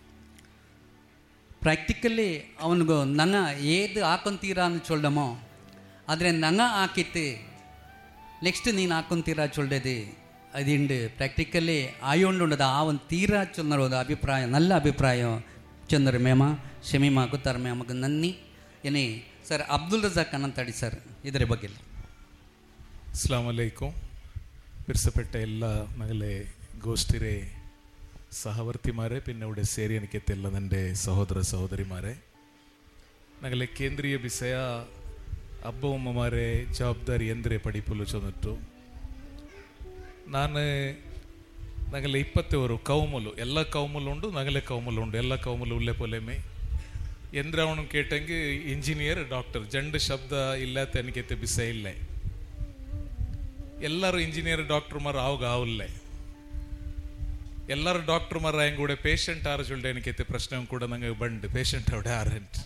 ಪ್ರಾಕ್ಟಿಕಲಿ ಅವನಿಗೂ ನಂಗ ಏದು ಹಾಕೊಂತೀರಾ ಅಂತ ಚೊಲ್ಡಮೋ ಆದರೆ ನಂಗ ಹಾಕಿತ್ತು ನೆಕ್ಸ್ಟ್ ನೀನು ಹಾಕೊಂತೀರಾ ಚೊಲ್ಡದು ಅದಿಂಡು ಪ್ರಾಕ್ಟಿಕಲಿ ಆಯೋಂಡುಂಡದ ಆ ಒಂದು ತೀರಾ ಚೊಂದರೋದು ಅಭಿಪ್ರಾಯ നല്ല ಅಭಿಪ್ರಾಯ ಚಂದ್ರ ಮೇಮ ಶಮೀಮಾ ಗುತ್ತಾರ ಮೇಮಗ ನನ್ನಿ ಏನೇ ಸರ್ ಅಬ್ದುಲ್ ರಜಾಕ್ ಅನಂತಡಿ ಸರ್ ಇದರ ಬಗ್ಗೆ. അസ്സലാമു അലൈക്കും. പിരിസപ്പെട്ട എല്ലാ ഞങ്ങളെ ഗോഷ്ഠിരെ സഹവർത്തിമാരെ പിന്നെ ഇവിടെ ಸೇರಿ എനിക്കെത്തിയുള്ള എൻ്റെ സഹോദര സഹോദരിമാരെ, ഞങ്ങളെ ಕೇಂದ್ರೀಯ ವಿಷಯ ಅಬ್ಬ ಉಮ್ಮಮಾರೆ ಜವಾಬ್ದಾರಿ ಎಂದರೆ ಪಡಿಪಲು ಚೊಂದಿಟ್ಟು ನಾನು ഞങ്ങളെ 21 കൗമുಲು ಎಲ್ಲ ಕೌಮುಲು ಉಂಡು, ഞങ്ങളെ ಕೌಮುಲು ಉಂಡು, ಎಲ್ಲ ಕೌಮುಲು ಉಲ್ಲೆ ಪೊಲೆಮೆ ಎಂದ್ರೆ ಅವನು ಕೇಟಂಗೆ ಇಂಜಿನಿಯರ್ ಡಾಕ್ಟರ್ ಜಂಡು ಶಬ್ದ ಇಲ್ಲತ್ತೆ എനിക്കെತ್ತೆ ವಿಷಯ ಇಲ್ಲ. ಎಲ್ಲರೂ ಇಂಜಿನಿಯರ್ ಡಾಕ್ಟರ್ಮಾರು ಆವಿಲ್ಲ, ಎಲ್ಲರೂ ಡಾಕ್ಟರ್ಮಾರು ಹೆಂಗೆ ಕೂಡ ಪೇಷಂಟ್ ಆರು ಚೊಲ್ಡೆ എനിക്കെತ್ತೆ ಪ್ರಶ್ನೆ ಕೂಡ ನಂಗೆ ಬಂಡು ಪೇಷಂಟ್ അവിടെ ಆರಂಟ್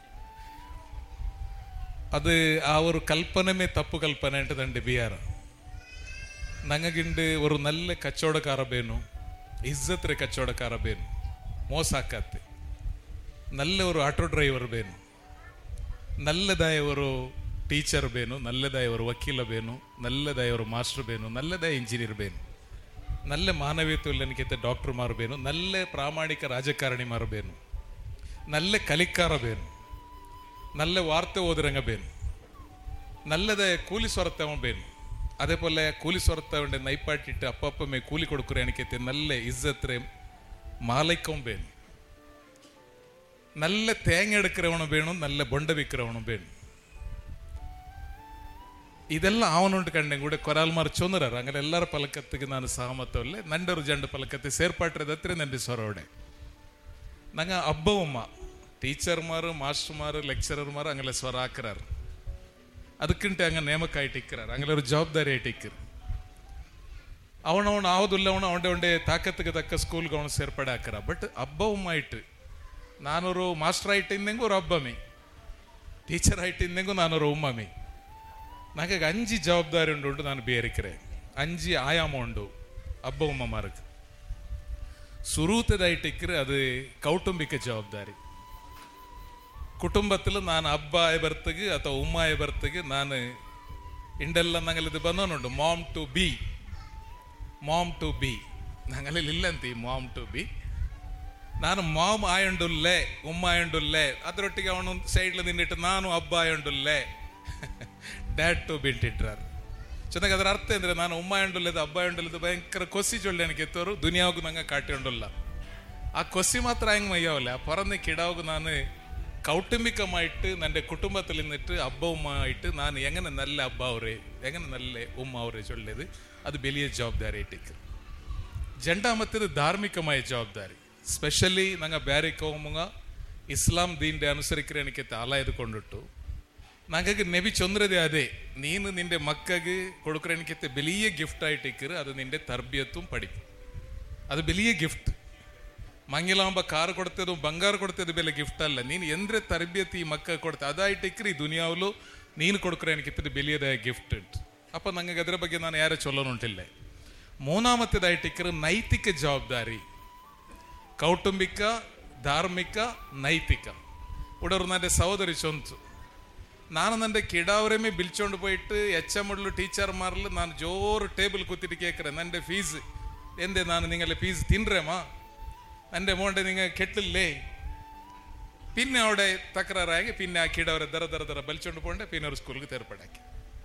അത് ആ ഒരു കൽപ്പനമേ തപ്പ് കൽപ്പന ആയിട്ട് തൻ്റെ ബിയാറ. ഞങ്ങൾക്കുണ്ട് ഒരു നല്ല കച്ചവടക്കാര ಬೇನು, ಇಜ್ಜತ್ರೆ ಕಚ್ಚೋಡಕಾರ ಬೇನು, ಮೋಸಾಕತ್ತೆ നല്ല ഒരു ಆಟೋ ಡ್ರೈವರ್ ಬೇನು, നല്ലതായ ഒരു ಟೀಚರ್ ಬೇನು, ನಲ್ಲದಾಯ ഒരു ವಕೀಲ ಬೇನು, ನಲ್ಲದಾಯ ഒരു ಮಾಸ್ಟರ್ ಬೇನು, ನಲ್ಲದಾಯ ಇಂಜಿನಿಯರ್ ಬೇನು, നല്ല ಮಾನವೀಯತೆയുള്ള എനിക്കെತ್ತೆ ಡಾಕ್ಟರ್ಮಾರು ಬೇನು, നല്ല ಪ್ರಾಮಾಣಿಕ ರಾಜಕಾರಣಿಮಾರು ಬೇನು, നല്ല ಕಲಿಕಾರ ಬೇನು, നല്ല വാർത്ത ഓതുരംഗ ಬೇನು, നല്ലതായ ಕೂಲಿ ಸ್ವರತ್ತವ ಬೇನು. അതേപോലെ കൂലി സ്വരത്തവൻ്റെ നൈപ്പാട്ടിട്ട് അപ്പപ്പമേ കൂലി കൊടുക്കുറ എനിക്കെത്തെ നല്ല ഇസ്സത്രേ മാലയ്ക്കും ಬೇನು, നല്ല തേങ്ങ എടുக்கிறவனும் ಬೇನು, നല്ല ಬೊಂಡ വിൽக்கிறവனுം ಬೇನು. ಇದೆಲ್ಲ ಅವನುಂಟು ಕಂಡೆ ಕೂಡ ಕೊರಾಲ್ಮಾರು ಚೊಂದರಾರು അങ്ങനെ ಎಲ್ಲರ ಪಲಕತ್ತಿಗೆ ನಾನು ಸಹಮತವಲ್ಲೇ ನಂಡರು ಜಂಡು ಪಲಕತ್ತೆ ಸೇರ್ಪಾಟ್ರದತ್ರ ನಂದಿ ಸೊರವಡೆ ನಂಗೆ ಅಬ್ಬವಮ್ಮ ಟೀಚರ್ಮಾರು ಮಾಸ್ಟರ್ಮಾರು ಲೆಕ್ಚರರ್ಮಾರು അങ്ങനെ ಸ್ವರ ಹಾಕ್ರಾರು ಅದಕ್ಕಿಂತ ಹಂಗೆ ನೇಮಕ ಆಯ್ತು ಇಕ್ರಾರು അങ്ങനെ ഒരു ಜವಾಬ್ದಾರಿ ಆಯ್ತು ಇಕ್ಕರು. ಅವನವನು ಆವುದಿಲ್ಲ ಅವನು ಅವನೇ ತಾಕತ್ತಿಗೆ ತಕ್ಕ ಸ್ಕೂಲ್ಗೆ ಅವನು ಸೇರ್ಪಡೆ ಹಾಕರ. ಬಟ್ ಅಬ್ಬವಮ್ಮ ಆಯ್ತು ನಾನೊರು ಮಾಸ್ಟರ್ ಆಯ್ಟಿಂದೆಂಗೂ ஒரு ಅಬ್ಬಮಿ, ಟೀಚರ್ ಆಯ್ಟಿಂದೆಂಗೂ ನಾನೊರು ಉಮ್ಮಮಿ. ನನಗೆ 5 ಜವಾಬ್ದಾರಿ ಉಂಟು. ನಾನು ಬೇರಿಕರೆ 5 ಆಯಾಮ ಉಂಡು ಅಬ್ಬ ಉಮ್ಮಮಾರ್ಗೆ. ಸುರೂತದಾಯಿಟ್ಟಿಕ್ಕರೆ ಅದು ಕೌಟುಂಬಿಕ ಜವಾಬ್ದಾರಿ. ಕುಟುಂಬത്തിൽ ನಾನು ಅಬ್ಬ ಆಯ್ ಬರ್ತಗೆ ಅಥವಾ ಉಮ್ಮ ಆಯ್ ಬರ್ತಗೆ ನಾನು ಇಂಡೆಲ್ಲ ನಂಗಲ್ಲಿದ್ದು ಬಂದವನುಂಟು ma'am to B ನಂಗಲ್ಲಿ ಇಲ್ಲಂತಿ ma'am to B. ನಾನು ಮಾಮ್ ಆಯಂಡುಲ್ಲೆ ಉಮ್ಮ ಆಯಂಡುಲ್ಲೆ, ಅದರೊಟ್ಟಿಗೆ ಅವನು ಸೈಡ್ಲ ನಿನ್ನಿಟ್ಟು ನಾನು ಅಬ್ಬ ಆಯಂಡುಲ್ಲೆ ಡ್ಯಾಡ್ ಟು ಬಿ ಇಟ್ಟಿಟ್ರಾರು. ಚೆನ್ನಾಗಿ ಅದರ ಅರ್ಥ ಅಂದರೆ ನಾನು ಉಮ್ಮ ಆಯಂಡುಲ್ಲದು ಅಬ್ಬ ಆಯಂಡುಲ್ಲದು ಭಯಂಕರ ಕೊಸಿ ಚೊಳ್ಳೆ ನನಗೆ ಎತ್ತವರು ದುನಿಯಾಗೂ ನಂಗೆ ಕಾಟಿಯೊಂಡುಲ್ಲ. ಆ ಕೊಸಿ ಮಾತ್ರ ಹೆಂಗೆ ಮಯ್ಯಾವಲ್ಲ ಪೊರಂದೆ ಕಿಡಾವು ನಾನು ಕೌಟುಂಬಿಕಮಾയിട്ട് ನನ್ನ ಕುಟುಂಬത്തിൽ നിന്നിട്ട് ಅಬ್ಬ ಉಮ್ಮ ಆയിട്ട് ನಾನು എങ്ങനെ നല്ല ಅಬ್ಬ ಅವರೇ എങ്ങനെ നല്ല ഉമ്മ ಅವರೇ ചൊല്ലിയത് അത് വലിയ ജവാബ്ദാരി ആയിട്ടേക്ക്. രണ്ടാമത്തേത് ധാർമ്മികമായ ജവാಬ್ದಾರಿ. ಸ್ಪೆಷಲಿ ನಂಗೆ ಬ್ಯಾರಿ ಕೌಮುಗ ಇಸ್ಲಾಂ ದೀನ್ಡೆ ಅನುಸರಿಕರೆ എനിക്ക് ಆಲಾಯದು ಕೊಂಡಿಟ್ಟು ನಂಗೆ ನೆಬಿ ಚೊಂದ್ರದೆ ಅದೇ ನೀನು ನಿಂಡೆ ಮಕ್ಕಗೆ ಕೊಡುಕರೆ എനിക്ക് വലിയ ಗಿಫ್ಟ್ ಆಯ್ಟಿಕ್ಕರು ಅದು ನಿಂಡೆ ತರ್ಬಿಯತ್ತುം പഠിപ്പും. ಅದು വലിയ ಗಿಫ್ಟ್. ಮಂಗಿಲಾಂಬ ಕಾರು ಕೊಡ್ತೇದು ಬಂಗಾರ ಕೊಡ್ತೇದು ಬೆಲೆ ಗಿಫ್ಟ್ ಅಲ್ಲ. ನೀನು ಎಂದ್ರೆ ತರಬೇತಿ ಈ ಮಕ್ಕ ಕೊಡ್ತೆ ಅದಾಯಿಟ್ಟಿಕ್ರಿ ದುನಿಯಾವಲು ನೀನು ಕೊಡ್ಕರೆ എനിക്കിತ್ತು ಬೆಲಿಯದ ಗಿಫ್ಟ್ ಉಂಟು. ಅಪ್ಪ ನಂಗೆ ಅದರ ಬಗ್ಗೆ ನಾನು ಯಾರೇ ಚೊಲ್ಲೋನುಂಟಿಲ್ಲ. ಮೂನಾಮತ್ತದಾಯಿಟ್ಟಿಕ್ಕರು ನೈತಿಕ ಜವಾಬ್ದಾರಿ. ಕೌಟುಂಬಿಕ, ಧಾರ್ಮಿಕ, ನೈತಿಕ. ಉಡರು ನನ್ನ ಸಹೋದರಿ ಚೊಂತು ನಾನು ನನ್ನ ಕಿಡಾವರೇಮೇ ಬಿಲ್ಚೊಂಡು போயிட்டு ಎಚ್ಚಮ್ಮಡ್ಲು ಟೀಚರ್ ಮಾರಲು ನಾನು ಜೋರು ಟೇಬಲ್ ಕೂತಿಟ್ಟು ಕೇಕ್ರೆ ನಂಡೆ ಫೀಸ್ ಎಂದೆ ನಾನು ನಿಂಗಲ್ಲಿ ಫೀಸ್ ತಿನ್ರೇಮ್ಮ എൻ്റെ മോണ്ടെ നിങ്ങൾ കെട്ടില്ലേ. പിന്നെ അവിടെ തകരാറായി പിന്നെ ആ കീടവരെ ദര ബലിച്ചോണ്ട് പോകണ്ടേ പിന്നെ ഒരു സ്കൂളിൽ തേർപ്പാടാക്കി.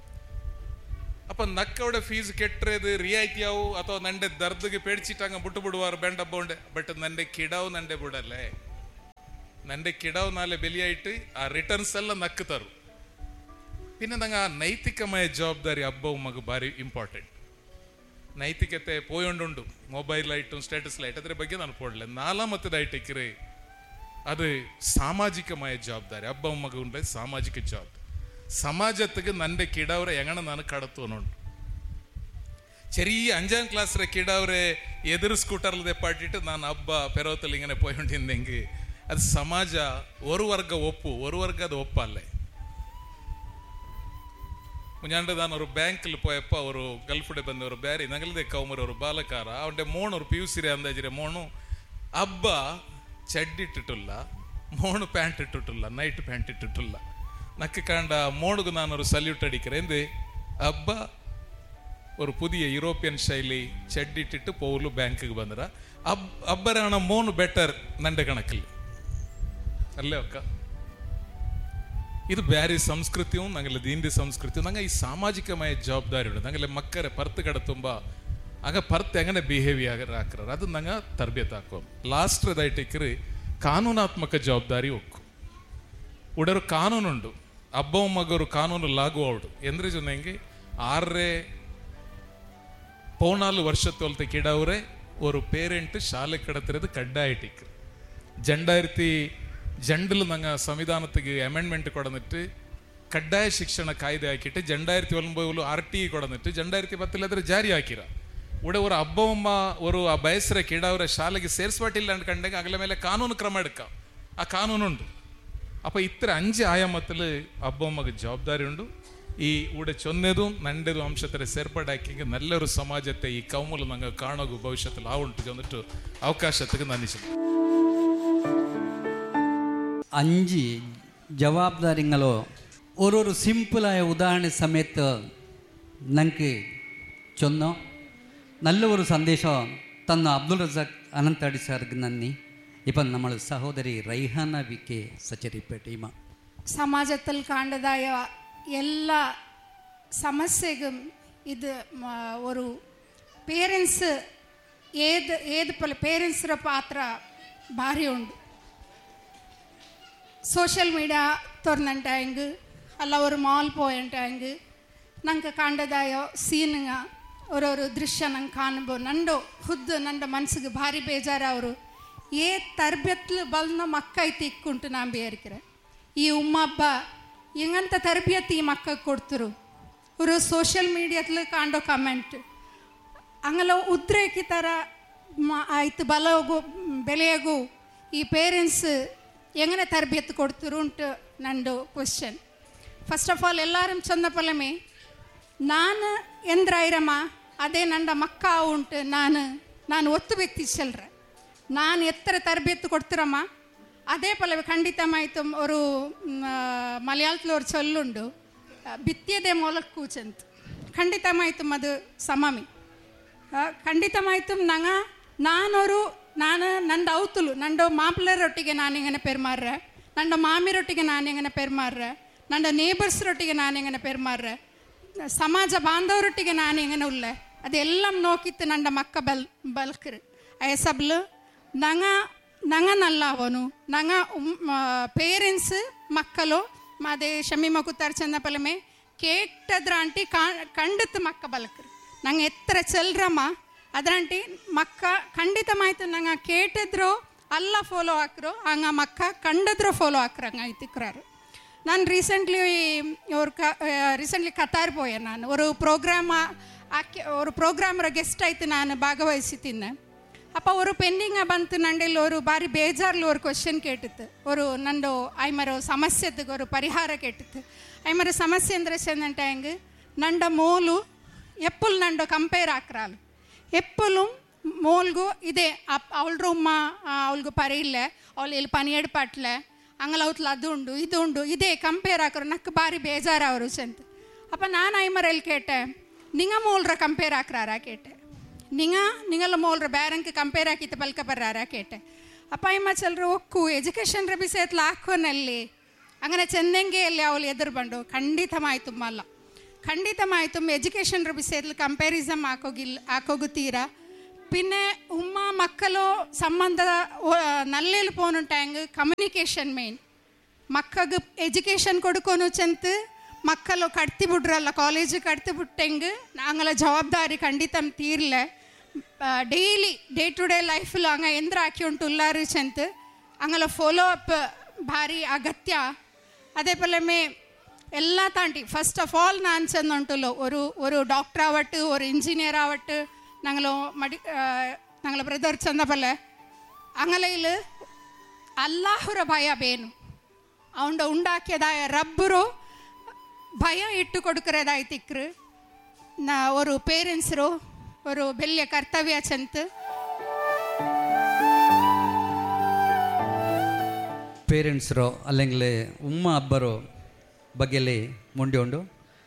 അപ്പം നക്കവിടെ ഫീസ് കെട്ടത് റിയായിತಿಯಾವು ಅಥವಾ ನಂಡೆ ದರ್ದಿಗೆ ಪೇಡಿಸಿಟ್ಟಂಗ ಬಿಟ್ಟು ಬಿಡುವಾರು ಬೇಂಡ ಬೋಂಡೆ. ಬಟ್ ನಂಡೆ ಕಿಡಾವು ನಂಡೆ ಬಿಡಲ್ಲೇ. ನಂಡೆ ಕಿಡಾವು ನಾಳೆ ಬೆಲಿಯಾಯಿಟ್ಟು ಆ ರಿಟರ್ನ್ಸ್ ಎಲ್ಲ ನಕ್ಕುತ್ತಾರು. പിന്നെ ನಂಗೆ ಆ ನೈತಿಕಮಯ ಜವಾಬ್ದಾರಿ ಹಬ್ಬ ಉಮ್ಮಗ ಭಾರಿ ಇಂಪಾರ್ಟೆಂಟ್. ನೈತಿಕತೆ ಪೋಯೊಂಡುಂಡು ಮೊಬೈಲ್ ಆಯ್ಟು ಸ್ಟೇಟಸ್ ಲೈಟ್ ಅದರ ಬಗ್ಗೆ ನಾನು ಪೋಡಲೆ. ನಾಲಾಮತ್ತದಾಯಿಟ್ಟಿಕ್ಕರೆ ಅದು ಸಾಮಾಜಿಕಮಯ ಜವಾಬ್ದಾರಿ. ಹಬ್ಬ ಉಮ್ಮಗ ಉಂಡೆ ಸಾಮಾಜಿಕ ಜವಾಬ್ದಾರಿ. ಸಮಾಜತ್ತಿಗೆ ನಂಡೆ ಕಿಡಾವ್ರೆ ಹೆಂಗಣ ನಾನು ಕಡತೋನುಂಡು. ചെറിയ 5ാം ക്ലാസ്സിലെ ಕಿಡಾವ್ರೆ ಎದುರು ಸ್ಕೂಟರ್ಲು ದೆಪ್ಪಾಟಿಟ್ಟು ನಾನು ಹಬ್ಬ ಪೆರೋತಲ್ಲಿ ಹಿಂಗನೆ ಪೋಯೊಂಡಿಂದೆಂಗೆ ಅದು ಸಮಾಜ ஒரு ವರ್ಗ ಒಪ್ಪು ஒரு ವರ್ಗ ಅದು ಒಪ್ಪಲ್ಲೇ. മുഞ്ഞാണ്ട് താൻ ഒരു ബാങ്കിൽ പോയപ്പോൾ ഒരു ഗൾഫിടെ ബന്ധ ഒരു ബാരി നഗലതെ കൗമർ ഒരു ബാലക്കാര അവൻ്റെ മോൺ ഒരു PUC ಅಂದಾಜಿರೆ മോണു ಹಬ್ಬ ಚಡ್ಡಿಟ್ಟಿಟ್ಟಿಲ್ಲ, മോണ് ಪ್ಯಾಂಟ್ ಇಟ್ಟಿಟ್ಟಿಲ್ಲ, ನೈಟ್ ಪ್ಯಾಂಟ್ ಇಟ್ಟಿಟ್ಟಿಲ್ಲ. ನಕ್ಕೆ ಕಂಡ മോണുಗೆ ನಾನೊರು ಸಲ್ಯೂಟ್ ಅಡಿக்கிறேன். ಎಂದೇ ಹಬ್ಬ ஒரு புதிய யூரோப்பியன் ಶೈಲಿ ಚಡ್ಡಿಟ್ಟಿಟ್ಟು ಪೌಲು ಬ್ಯಾಂಕಿಗೆ ಬಂದ್ರ ಹಬ್ಬರಾಣ ಮೋನು ಬೆಟರ್ ನಂಡೆ ಕಣಕಲ್ಲಿ ಅಲ್ಲೇ ಅಕ್ಕ. ಇದು ಬ್ಯಾರಿ ಸಂಸ್ಕೃತಿಯೂ ನಂಗೆಲ್ಲ ದೀಂದಿ ಸಂಸ್ಕೃತಿಯೂ ನಂಗೆ ಈ ಸಾಮಾಜಿಕಮಯ ಜವಾಬ್ದಾರಿ ಉಂಟು. ನಂಗೆಲ್ಲ ಮಕ್ಕರೆ ಪರ್ತ್ ಕಡೆ ತುಂಬ ಆಗ ಪರ್ತ್ ಹೆಂಗನೆ ಬಿಹೇವಿಯರ್ ಹಾಕ್ರ ಅದು ನಂಗೆ ತರಬೇತಿ ಹಾಕೋ. ಲಾಸ್ಟ್ರದಾಯಿಟ್ಟಿಕ್ರಿ ಕಾನೂನಾತ್ಮಕ ಜವಾಬ್ದಾರಿ ಒಕ್ಕು ಉಡರು ಕಾನೂನುಂಡು. ಹಬ್ಬ ಮಗರು ಕಾನೂನು ಲಾಗು ಅವಡು ಎಂದ್ರೆ ಜೊತೆಗೆ 6.4 ವರ್ಷತ್ತೊಲ್ತೆ ಕಿಡವ್ರೆ ஒரு பேரண்ட் ಶಾಲೆ ಕಡತಿರೋದು ಕಡ್ಡಾಯಿಟ್ಟಿಕ್ರು. 2002 ನಂಗೆ ಸಂವಿಧಾನಕ್ಕೆ ಅಮೆಂಡ್ಮೆಂಟ್ ಕೊಡನಿಟ್ಟು ಕಡ್ಡಾಯ ಶಿಕ್ಷಣ ಕಾಯ್ದೆ ಹಾಕಿಟ್ಟು 2009 RTE ಕೊಡನಿಟ್ಟು 2010 ಅದರ ಜಾರಿ ಹಾಕಿರ. ಉಡೆ ஒரு ಹಬ್ಬವಮ್ಮ ஒரு ಆ ಬಯಸ್ರೆ ಕಿಡವ್ರೆ ಶಾಲೆಗೆ ಸೇರಿಸ್ಬಟ್ಟಿಲ್ಲ ಅಂದ್ಕೊಂಡಾಗ ಅಗಲ ಮೇಲೆ ಕಾನೂನು ಕ್ರಮ ಎಡ್ಕ ಆ ಕಾನೂನುಂಡು. ಅಪ್ಪ ಇತರ 5 ಆಯಾಮത്തിൽ ಹಬ್ಬವಮ್ಮಗೆ ಜವಾಬ್ದಾರಿ ಉಂಡು. ಈ ಉಡೆ ಚೊನ್ನೆದು ನಂಡೆದು ಅಂಶತರ ಸೇರ್ಪಡಾಕಿಗೆ ನಲ್ಲೊರು ಸಮಾಜತೆ ಈ ಕೌಮಲು ನಂಗೆ ಕಾಣೋಗು ಭವಿಷ್ಯದಲ್ಲಿ ಆವುಂಟು ಅಂದಿಟ್ಟು ಅವಕಾಶಕ್ಕೆ ನನ್ನಿಸ 5 ಜವಾಬ್ದಾರಿಗಳು ഒരു സിമ്പിളായ ഉദാഹരണ സമയത്ത് നമുക്ക് ചൊന്നോ നല്ല ഒരു സന്ദേശം തന്ന അബ്ദുൾ റസാഖ് അനന്തടി സാർക്ക് നന്ദി. ഇപ്പം നമ്മൾ സഹോദരി റൈഹാന VK സച്ചരിപ്പേട്ട സമാജത്തിൽ കാണുന്നതായ എല്ലാ സമസ്യക്കും ഇത് ഒരു പേരൻസ് ഏത് പേരൻസിൻ്റെ പാത്ര ഭാരി ഉണ്ട്. ಸೋಷಿಯಲ್ ಮೀಡಿಯಾ ತೊರ್ನಂಟಾಯಂಗೆ ಅಲ್ಲ ஒரு ಮಾಲ್ போயಂಟಾಯಂಗೆ ನಂಗೆ ಕಂಡದಾಯ ಸೀನ್ಗ ஒரு ದೃಶ್ಯ ನಂಗೆ ಕಾಣ್ಬೋ ನಂಡು ಖುದ್ದು ನನ್ನ ಮನಸ್ಸಿಗೆ ಭಾರಿ ಬೇಜಾರವರು ಏ ತರಬೇತಿ ಬಲ್ನ ಮಕ್ಕ ಐತಿ ಇಕ್කුಂಟು ನಾನು ಬೇರಿಕ್ರೆ ಈ ಉಮ್ಮಬ್ಬ ಹೆಂಗಂತ ತರಬೇತಿ ಈ ಮಕ್ಕ ಕೊಡ್ತರು ஒரு ಸೋಷಿಯಲ್ ಮೀಡಿಯಾದಲ್ಲಿ ಕಾಂಡೋ ಕಮೆಂಟ್ ಹಂಗಲ್ಲ ಉದ್ರೇಕಿ ಥರ ಆಯ್ತು ಬಲಗೂ ಬೆಲೆಯಾಗೂ ಈ ಪೇರೆಂಟ್ಸ್ ಎಂಗನೆ ತರಬೇತಿ ಕೊಡ್ತಿರು ಉಂಟು ನಂದು ಕ್ವೆಶ್ಚನ್. ಫಸ್ಟ್ ಆಫ್ ಆಲ್ ಎಲ್ಲರೂ ಚಂದಪಲ್ಲಮೆ ನಾನು ಎಂದ್ರಾಯಿರಮ್ಮ ಅದೇ ನಂಡ ಮಕ್ಕ ಉಂಟು ನಾನು ಒತ್ತು ವ್ಯಕ್ತಿಸಲ್ರ ನಾನು ಎತ್ತರ ತರಬೇತಿ ಕೊಡ್ತಿರಮ್ಮ അതേ പോലെ ഖണ്ഡിതമായിട്ടും ഒരു മലയാളത്തിലൊരു ചൊല്ലുണ്ട്, ഭിത്യതെ മുളക്കൂച്ചെന്ത്. ഖണ്ഡിതമായിട്ടും അത് സമമി. ಖಂಡಿತಮಾಯ್ತು ನಾನು ನಂದು ಅವತುಲು ನಂದು ಮಾಪಿಳರೊಟ್ಟಿಗೆ ನಾನು ಹೆಂಗನೆ ಪೆರ್ಮಾರ್ರೆ, ನಂದು ಮಾಮಿರೊಟ್ಟಿಗೆ ನಾನು ಹೆಂಗನೆ ಪೆರ್ಮಾರ್ರೆ, ನಂದು ನೇಬರ್ಸ್ರೊಟ್ಟಿಗೆ ನಾನು ಹೆಂಗನೆ ಪೆರ್ಮಾರ್ರೆ, ಸಮಾಜ ಬಾಂಧವರೊಟ್ಟಿಗೆ ನಾನು ಹೆಂಗನೆ ಉಳ್ಳೆ ಅದೆಲ್ಲ ನೋಕಿತ್ತು ನಂದ ಮಕ್ಕ ಬಲ್ಕರು ಅಯ್ಯಸಬ್ಲು ನಂಗ ನಲ್ಲವನು ನಂಗ ಪೇರೆಂಟ್ಸ್ ಮಕ್ಕಳು ಮಾದೇ ಶಮೀಮ ಕುತ್ತಾರ್ ಚಂದಪಲಮೆ ಕೇಟದ್ರಾಂಟಿ ಕಂಡತ್ ಮಕ್ಕ ಬಲ್ಕರು ನಂಗೆ ಎತ್ತರ ಚೆಲ್ರಮ್ಮ ಅದ್ರಾಂಟಿ ಮಕ್ಕ ಖಂಡಿತಮಾಯ್ತು ನಂಗೆ ಕೇಟಿದ್ರು ಅಲ್ಲ ಫಾಲೋ ಹಾಕ್ರು ಹಂಗ ಮಕ್ಕ ಕಂಡದ್ರು ಫಾಲೋ ಹಾಕ್ರು ಹಂಗೆ ಐತಿಕ್ರಾರು. ನಾನು ರೀಸೆಂಟ್ಲಿ ಕತಾರ್ ಪೋಯೆ. ನಾನು ஒரு ப்ரோக்ராமரை கெஸ்ட் ஆயிட்டு நான் பாகவಹಿಸಿತೀನಿ. அப்போ ஒரு பெண்டிங்க ಬಂತು ನಂಡೆಲ್ಲಿ ஒரு ಬಾರಿ ಬೇಜಾರ್ಲಿ ஒரு ಕ್ವೆಶ್ಚನ್ ಕೇಟಿತ್ತು. ನಂದು ಐಮರ ಸಮಸ್ಯೆಗೆ ஒரு ಪರಿಹಾರ ಕೇಟಿತ್ತು. ಐಮರ ಸಮಸ್ಯೆ ಅಂದರೆ ಚೆಂದಂಟ ಹೆಂಗೆ ನಂಡ ಮೋಲು ಎಪ್ಪುಲ್ ನಂಡು ಕಂಪೇರ್ ಹಾಕ್ರಾಲು ಎಪ್ಪುಲು ಮೋಲ್ಗೂ ಇದೆ ಅವಳ್ರು ಉಮ್ಮ ಅವಳಿಗೂ ಪರಿಯಿಲ್ಲ ಅವಳು ಇಲ್ಲಿ ಪನಿಯಡ್ ಪಟ್ಲೆ ಅಂಗಲೌತ್ಲ ಅದು ಉಂಡು ಇದು ಉಂಡು ಇದೇ ಕಂಪೇರ್ ಹಾಕ್ರು ನಕ್ಕೆ ಬಾರಿ ಬೇಜಾರು ಅವರು ಚೆಂತ. ಅಪ್ಪ ನಾನು ಐಮರಲ್ಲಿ ಕೇಟೆ ನಿಂಗ ಮೋಲ್ರ ಕಂಪೇರ್ ಹಾಕ್ರಾರಾ ಕೇಟೆ ನಿಂಗಲ್ಲ ಮೋಲ್ರ ಬೇರಂಗೆ ಕಂಪೇರ್ ಹಾಕಿತ್ತು ಬಲ್ಕ ಬರ್ರಾರಾ ಕೇಟೆ. ಅಪ್ಪ ಅಮ್ಮ ಚಲ್ರು ಒಕ್ಕು ಎಜುಕೇಷನ್ ರಬಿಸೇತ್ಲ ಹಾಕೋನಲ್ಲಿ അങ്ങനെ ചെന്നെങ്കിൽ അവൾ എതിർ പണ്ടു ಖಂಡಿತമായിട്ടു ಅಲ್ಲ ಖಂಡಿತമായിട്ടു ಎಜುಕೇಷನ್ ರಬಿಸೇತ್ಲ ಕಂಪ್ಯಾರಿಸಮ್ ಹಾಕೋಗುತ್ತೀರ. പിന്നെ ഉമ്മ മക്കളോ സംബന്ധ നല്ലേല് പോണുണ്ടെങ്കിൽ കമ്മ്യൂണിക്കേഷൻ മെയിൻ ಮಕ್ಕಗೆ ಎಜುಕೇಷನ್ ಕೊಡ್ಕೊನು ಚಂತ ಮಕ್ಕಳು ಕಟ್ತಿ ಬಿಡ್ರಲ್ಲ ಕಾಲೇಜ್ ಕಟ್ತಿ ಬಿಟ್ಟಂಗೆ ಅಂಗಲ ಜವಾಬ್ದಾರಿ ಖಂಡಿತ ತೀರ್ಲೆ ಡೈಲಿ ಡೇ ಟು ಡೇ ಲೈಫ್ಲು ಹಂಗೆ ಎಂದ್ರ ಹಾಕಿ ಉಂಟು ಉಲ್ಲಾರು ಚಂತ ಅಂಗಲ ಫಾಲೋ ಅಪ್ ಭಾರಿ ಅಗತ್ಯ. അതേ പോലെ ಎಲ್ಲ ತಾಂಟಿ ಫಸ್ಟ್ ಆಫ್ ಆಲ್ ನಾನು ಚೆಂದ ಉಂಟುಲ್ಲೋ ഒരു ഡോക്ടർ ആവട്ടെ ഒരു എഞ്ചിനീയർ ആവട്ടെ ഞങ്ങൾ ബ്രദർ ചെന്നപോലെ അങ്ങലയിൽ അല്ലാഹുര ഭയ ಬೇನು ಅವನ ಉಂಡಾಕಿಯದಾಯ ರಬ್ಬರು ಭಯ ಇಟ್ಟು ಕೊಡುಕರದಾಯ್ತಿಕ್ರು ഒരു ಪೇರೆಂಟ್ಸರು ഒരു വലിയ ಕರ್ತವ್ಯ ಚಂತ. ಪೇರೆಂಟ್ಸರೋ അല്ലെങ്കിൽ ഉമ്മ അബ്ബറോ ബഗ്ഗെല്ലേ മുണ്ടിയുണ്ട്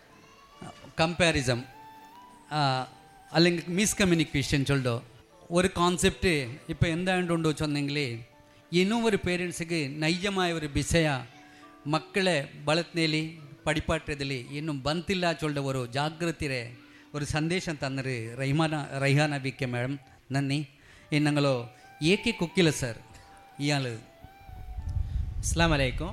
കമ്പാരിസം അല്ലെങ്കിൽ മിസ്കമ്മ്യൂണിക്കേഷൻ ചൊല്ലോ ഒരു കോൺസെപ്റ്റ് ഇപ്പോൾ എന്താണ്ടുണ്ടോ ചൊന്നെങ്കിൽ ಇನ್ನೂ ഒരു ಪೇರೆಂಟ್ಸಿಗೆ ನೈಜമായ ഒരു ವಿಷಯ ಮಕ್ಕಳೇ ಬಳತ್ನೇಲಿ ಪಡಿಪಾಟ್ಯದಲ್ಲಿ ಇನ್ನೂ ಬಂತಿಲ್ಲ ಚೊಲ್ದ ഒരു ಜಾಗೃತಿರೆ ഒരു സന്ദേശം തന്നൊരു റൈഹാന വി കെ മാഡം നന്ദി. ഞങ്ങളോ ഏക്കെ കുക്കില്ല സർ ഇയാൾ. അസ്സലാമു അലൈക്കും.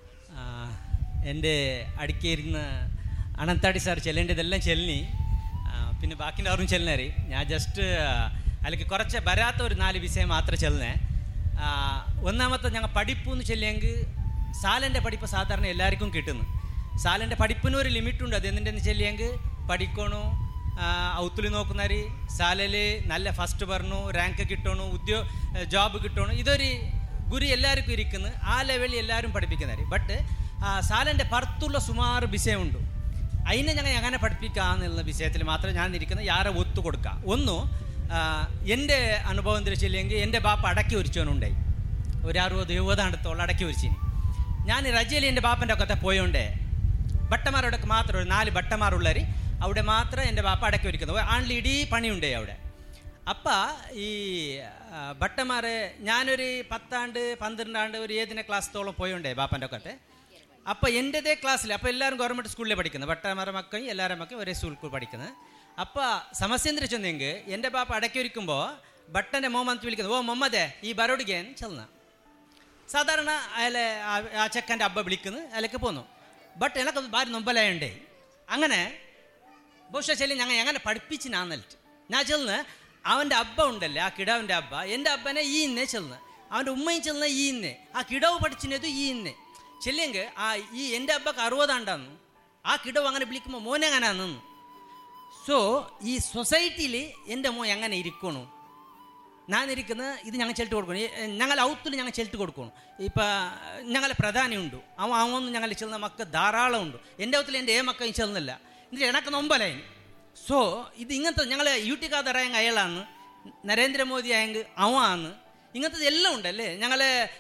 എൻ്റെ അടുക്കിയിരുന്ന അനന്താടി സാർ ചെല്ലേണ്ടതെല്ലാം ചെല്ലി പിന്നെ ബാക്കിൻ്റെ ആരും ചെല്ലിനേറി ഞാൻ ജസ്റ്റ് അതിലേക്ക് കുറച്ച് വരാത്ത ഒരു 4 വിഷയം മാത്രമേ ചെല്ലുന്നേ. ഒന്നാമത്തെ ഞങ്ങൾ പഠിപ്പെന്ന് ചൊല്ലിയെങ്കിൽ സാലൻ്റെ പഠിപ്പ് സാധാരണ എല്ലാവർക്കും കിട്ടുന്നു. സാലൻ്റെ പഠിപ്പിനൊരു ലിമിറ്റുണ്ട്. അത് എന്തിൻ്റെന്ന് ചൊല്ലിയെങ്കിൽ പഠിക്കണു ഔത്തുലി നോക്കുന്നവർ സാലയിൽ നല്ല ഫസ്റ്റ് പറഞ്ഞു റാങ്ക് കിട്ടണു ജോബ് കിട്ടണു ഇതൊരു ഗുരു എല്ലാവർക്കും ഇരിക്കുന്നു. ആ ലെവലിൽ എല്ലാവരും പഠിപ്പിക്കുന്നവർ. ബട്ട് സാലൻ്റെ പുറത്തുള്ള സുമാറ് വിഷയമുണ്ട്. അതിനെ ഞങ്ങൾ എങ്ങനെ പഠിപ്പിക്കാമെന്നുള്ള വിഷയത്തിൽ മാത്രം ഞാൻ ഇരിക്കുന്നത് യാരെ ഒത്തു കൊടുക്കുക. ഒന്നു എൻ്റെ അനുഭവം എന്താ വെച്ചില്ലെങ്കിൽ എൻ്റെ ബാപ്പ അടക്കി ഒരിച്ചവനുണ്ടായി ഒരു 60-70 അടുത്തോളം അടക്കി ഒരിച്ചിന്. ഞാൻ റജയിൽ എൻ്റെ ബാപ്പൻ്റെ ഒക്കെ പോയോണ്ടേ ഭട്ടന്മാരോടെ മാത്രം ഒരു 4 ഭട്ടന്മാരുള്ളവർ അവിടെ മാത്രം എൻ്റെ ബാപ്പ അടക്കി ഒരിക്കുന്നത് ആണ്ടിൽ ഇടീ പണിയുണ്ടേ അവിടെ. അപ്പം ഈ ഭട്ടന്മാർ ഞാനൊരു 10 ആണ്ട് 12 ആണ്ട് ഒരു ഏതിനെ ക്ലാസ്സത്തോളം പോയോണ്ടേ ബാപ്പൻ്റെ ഒക്കെ. അപ്പോൾ എൻ്റെതേ ക്ലാസ്സിൽ അപ്പോൾ എല്ലാവരും ഗവൺമെൻറ് സ്കൂളിൽ പഠിക്കുന്നത് ഭട്ടന്മാരുടെ മക്കളും എല്ലാവരുടെ മക്കളും ഒരേ സ്കൂളിൽ പഠിക്കുന്നത്. അപ്പോൾ സമസ്യ എന്താ വെച്ചെന്നെങ്കിൽ എൻ്റെ ബാപ്പ അടക്കി ഒരുക്കുമ്പോൾ ഭട്ടൻ്റെ മോമന്ത് വിളിക്കുന്നത് ഓ മൊമ്മദേ ഈ ബരോഡിഗേൻ ചെന്ന സാധാരണ അയാളെ ആ ചെക്കൻ്റെ അബ്ബ വിളിക്കുന്നു അയാൾക്ക് പോന്നു. ബട്ട് എനിക്ക് ഭാര്യ നൊമ്പലായുണ്ടേ അങ്ങനെ ബഹുശ ചെല്ലി ഞങ്ങൾ എങ്ങനെ പഠിപ്പിച്ചിനാന്നിട്ട് ഞാൻ ചെല്ലുന്ന അവൻ്റെ അബ്ബ ഉണ്ടല്ലേ ആ കിടാവിൻ്റെ അബ്ബ എൻ്റെ അബ്ബനെ ഈ ഇന്നേ ചെല്ലുന്നത് അവൻ്റെ ഉമ്മയും ചെല്ലുന്ന ഈ ഇന്നേ ആ കിടാവ് പഠിച്ചിനത് ഈ ഇന്നേ ചെല്ലെങ്കിൽ ആ ഈ എൻ്റെ അബ്ബക്ക് 60 ആണ്ടാന്നു ആ കിടാവ് അങ്ങനെ വിളിക്കുമ്പോൾ മോനെ അങ്ങനെ നിന്നു. സോ ഈ സൊസൈറ്റിയിൽ എൻ്റെ മോൻ എങ്ങനെ ഇരിക്കണു ഞാനിരിക്കുന്നത് ഇത് ഞങ്ങൾ ചെൽട്ട് കൊടുക്കണം, ഞങ്ങൾ ഔത്തിൽ ഞങ്ങൾ ചെൽട്ട് കൊടുക്കണം. ഇപ്പം ഞങ്ങളെ പ്രധാനിയുണ്ട്, അവന്ന് ഞങ്ങൾ ചെല്ലുന്ന മക്ക ധാരാളം ഉണ്ട്. എൻ്റെ ഔത്തിൽ എൻ്റെ മക്ക ചെല്ലുന്നില്ല, എന്നിട്ട് എനക്ക് നൊമ്പലായി. സോ ഇത് ഇങ്ങനത്തെ ഞങ്ങൾ യൂട്ടിക്കാതറായെങ്കിൽ അയാളാണ്, നരേന്ദ്രമോദി ആയെങ്കിൽ അവന്ന്, ഇങ്ങനത്തെ എല്ലാം ഉണ്ടല്ലേ. ഞങ്ങൾ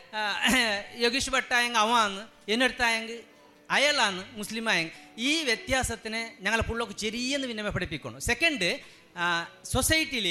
യോഗീഷ് ഭട്ടായെങ്കിൽ അവന്ന്, എന്നടുത്തായെങ്കിൽ അയാളാണ്, മുസ്ലിം ആയെങ്കിൽ. ഈ വ്യത്യാസത്തിനെ ഞങ്ങളെ പിള്ളേർക്ക് ചെറിയെന്ന് പിന്നെ പഠിപ്പിക്കണം. സെക്കൻഡ്, സൊസൈറ്റിയിൽ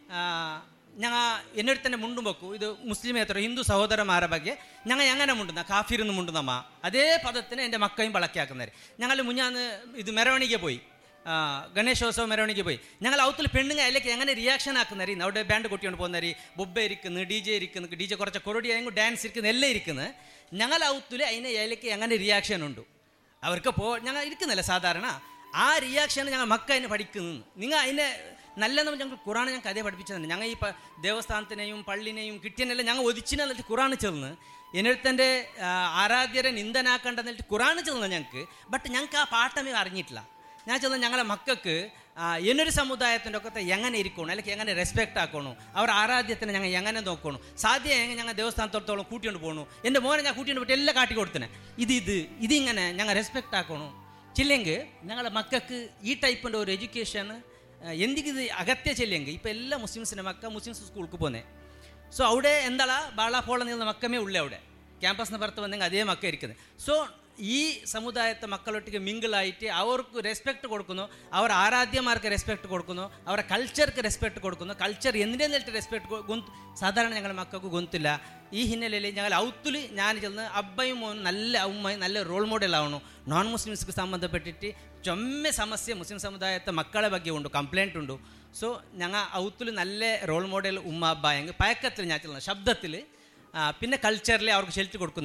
ഞങ്ങൾ എന്നോട് തന്നെ മുണ്ടും വെക്കും. ഇത് മുസ്ലിമേത്ര ഹിന്ദു സഹോദരന്മാരുടെ ಬಗ್ಗೆ ഞങ്ങൾ എങ്ങനെ മുണ്ടുന്ന കാഫിർന്ന് മുണ്ടുന്നമ്മ അതേ പദത്തിന് എൻ്റെ മക്കയും വളക്കിയാക്കുന്നവർ. ഞങ്ങൾ മുന്നാന്ന് ഇത് മെരവണിക്ക് പോയി, ഗണേശോത്സവ മെരവണിക്ക് പോയി. ഞങ്ങൾ ഔത്തിൽ പെണ്ണുങ്ങൾ അതിലേക്ക് എങ്ങനെ റിയാക്ഷൻ ആക്കുന്നവർ, അവിടെ ബാൻഡ് കൊട്ടിക്കൊണ്ട് പോകുന്നവർ, ബൊബ്ബ ഇരിക്കുന്നു, ഡി ജെ കുറച്ച് കൊറോടി ആയെങ്കിൽ ഡാൻസ് ഇരിക്കുന്നു, എല്ലാം ഇരിക്കുന്നത്. ഞങ്ങൾ ഔത്തിൽ അതിനെ അതിലേക്ക് എങ്ങനെ റിയാക്ഷൻ ഉണ്ട് അവർക്ക് ഞങ്ങൾ ഇരിക്കുന്നില്ല സാധാരണ. ആ റിയാക്ഷനാണ് ഞങ്ങൾ മക്ക അതിനെ പഠിക്കുന്നത്. നിങ്ങൾ അതിനെ നല്ലതെന്ന് ഞങ്ങൾ ഖുറാൻ ഞങ്ങൾക്ക് അതേ പഠിപ്പിച്ചതാണ്. ഞങ്ങൾ ഈ ദേവസ്ഥാനത്തിനെയും പള്ളിനെയും കിട്ടിയനെല്ലാം ഞങ്ങൾ ഒതിച്ചിട്ട് ഖുറാൻ ചെല്ലുന്നു. എന്നിടത്തെ ആരാധ്യരെ നിന്ദനാക്കേണ്ടെന്നിട്ട് ഖുറാൻ ചെല്ലുന്നത് ഞങ്ങൾക്ക്. ബട്ട് ഞങ്ങൾക്ക് ആ പാഠമേ അറിഞ്ഞിട്ടില്ല. ഞാൻ ചെല്ലുന്നത് ഞങ്ങളെ മക്കൾക്ക് എന്നൊരു സമുദായത്തിൻ്റെ ഒക്കെ എങ്ങനെ ഇരിക്കണം, അല്ലെങ്കിൽ എങ്ങനെ റെസ്പെക്റ്റ് ആക്കണം, അവർ ആരാധ്യത്തിനെ ഞങ്ങൾ എങ്ങനെ നോക്കണം, സാധ്യമെങ്കിൽ ഞങ്ങൾ ദേവസ്ഥാനത്തോളത്തോളം കൂട്ടിക്കൊണ്ട് പോകണു. എൻ്റെ മോനെ ഞാൻ കൂട്ടിക്കൊണ്ട് പോയിട്ട് എല്ലാം കാട്ടി കൊടുത്തനെ. ഇതിങ്ങനെ ഞങ്ങൾ റെസ്പെക്റ്റ് ആക്കണം. ചില്ലെങ്കിൽ ഞങ്ങളുടെ മക്കൾക്ക് ഈ ടൈപ്പിൻ്റെ ഒരു എഡ്യൂക്കേഷൻ എന്തിക്കിത് അകത്തെ ചെല്ലെങ്കിൽ ഇപ്പം എല്ലാ മുസ്ലിംസിൻ്റെ മക്ക മുസ്ലിംസ് സ്കൂൾക്ക് പോന്നേ. സോ അവിടെ എന്താ ബാളാഫോള നീളുന്ന മക്കമേ ഉള്ളേ. അവിടെ ക്യാമ്പസിന് പുറത്ത് വന്നെങ്കിൽ അതേ മക്ക ഇരിക്കുന്നത്. സോ ഈ സമുദായത്തെ മക്കളൊട്ടിക്ക് മിങ്കിളായിട്ട് അവർക്ക് റെസ്പെക്റ്റ് കൊടുക്കുന്നു, അവർ ആരാധ്യമാർക്ക് റെസ്പെക്റ്റ് കൊടുക്കുന്നു, അവരുടെ കൾച്ചർക്ക് റെസ്പെക്റ്റ് കൊടുക്കുന്നു. കൾച്ചർ എന്തിനെന്നിട്ട് റെസ്പെക്റ്റ് സാധാരണ ഞങ്ങളുടെ മക്കൾക്ക് ഗൊന്തില്ല. ഈ ഹിന്നലയിൽ ഞങ്ങൾ ഔത്തിൽ ഞാൻ ചെന്ന് അബ്ബയും മോനും നല്ല ഉമ്മയും നല്ല റോൾ മോഡലാവണം. നോൺ മുസ്ലിംസ്ക്ക് സംബന്ധപ്പെട്ടിട്ട് ചൊമ്മ സമസ്യ മുസ്ലിം സമുദായത്തെ മക്കളെ ಬಗ್ಗೆ ഉണ്ട്, കംപ്ലൈൻറ്റ് ഉണ്ട്. സോ ഞങ്ങൾ ഔത്തിൽ നല്ല റോൾ മോഡൽ ഉമ്മ അബ്ബ എങ്കിൽ പയക്കത്തിൽ ഞാൻ ചെല്ലുന്നത് ശബ്ദത്തിൽ, പിന്നെ കൾച്ചറിൽ അവർക്ക് ഷെൽറ്റ് കൊടുക്കുന്നു.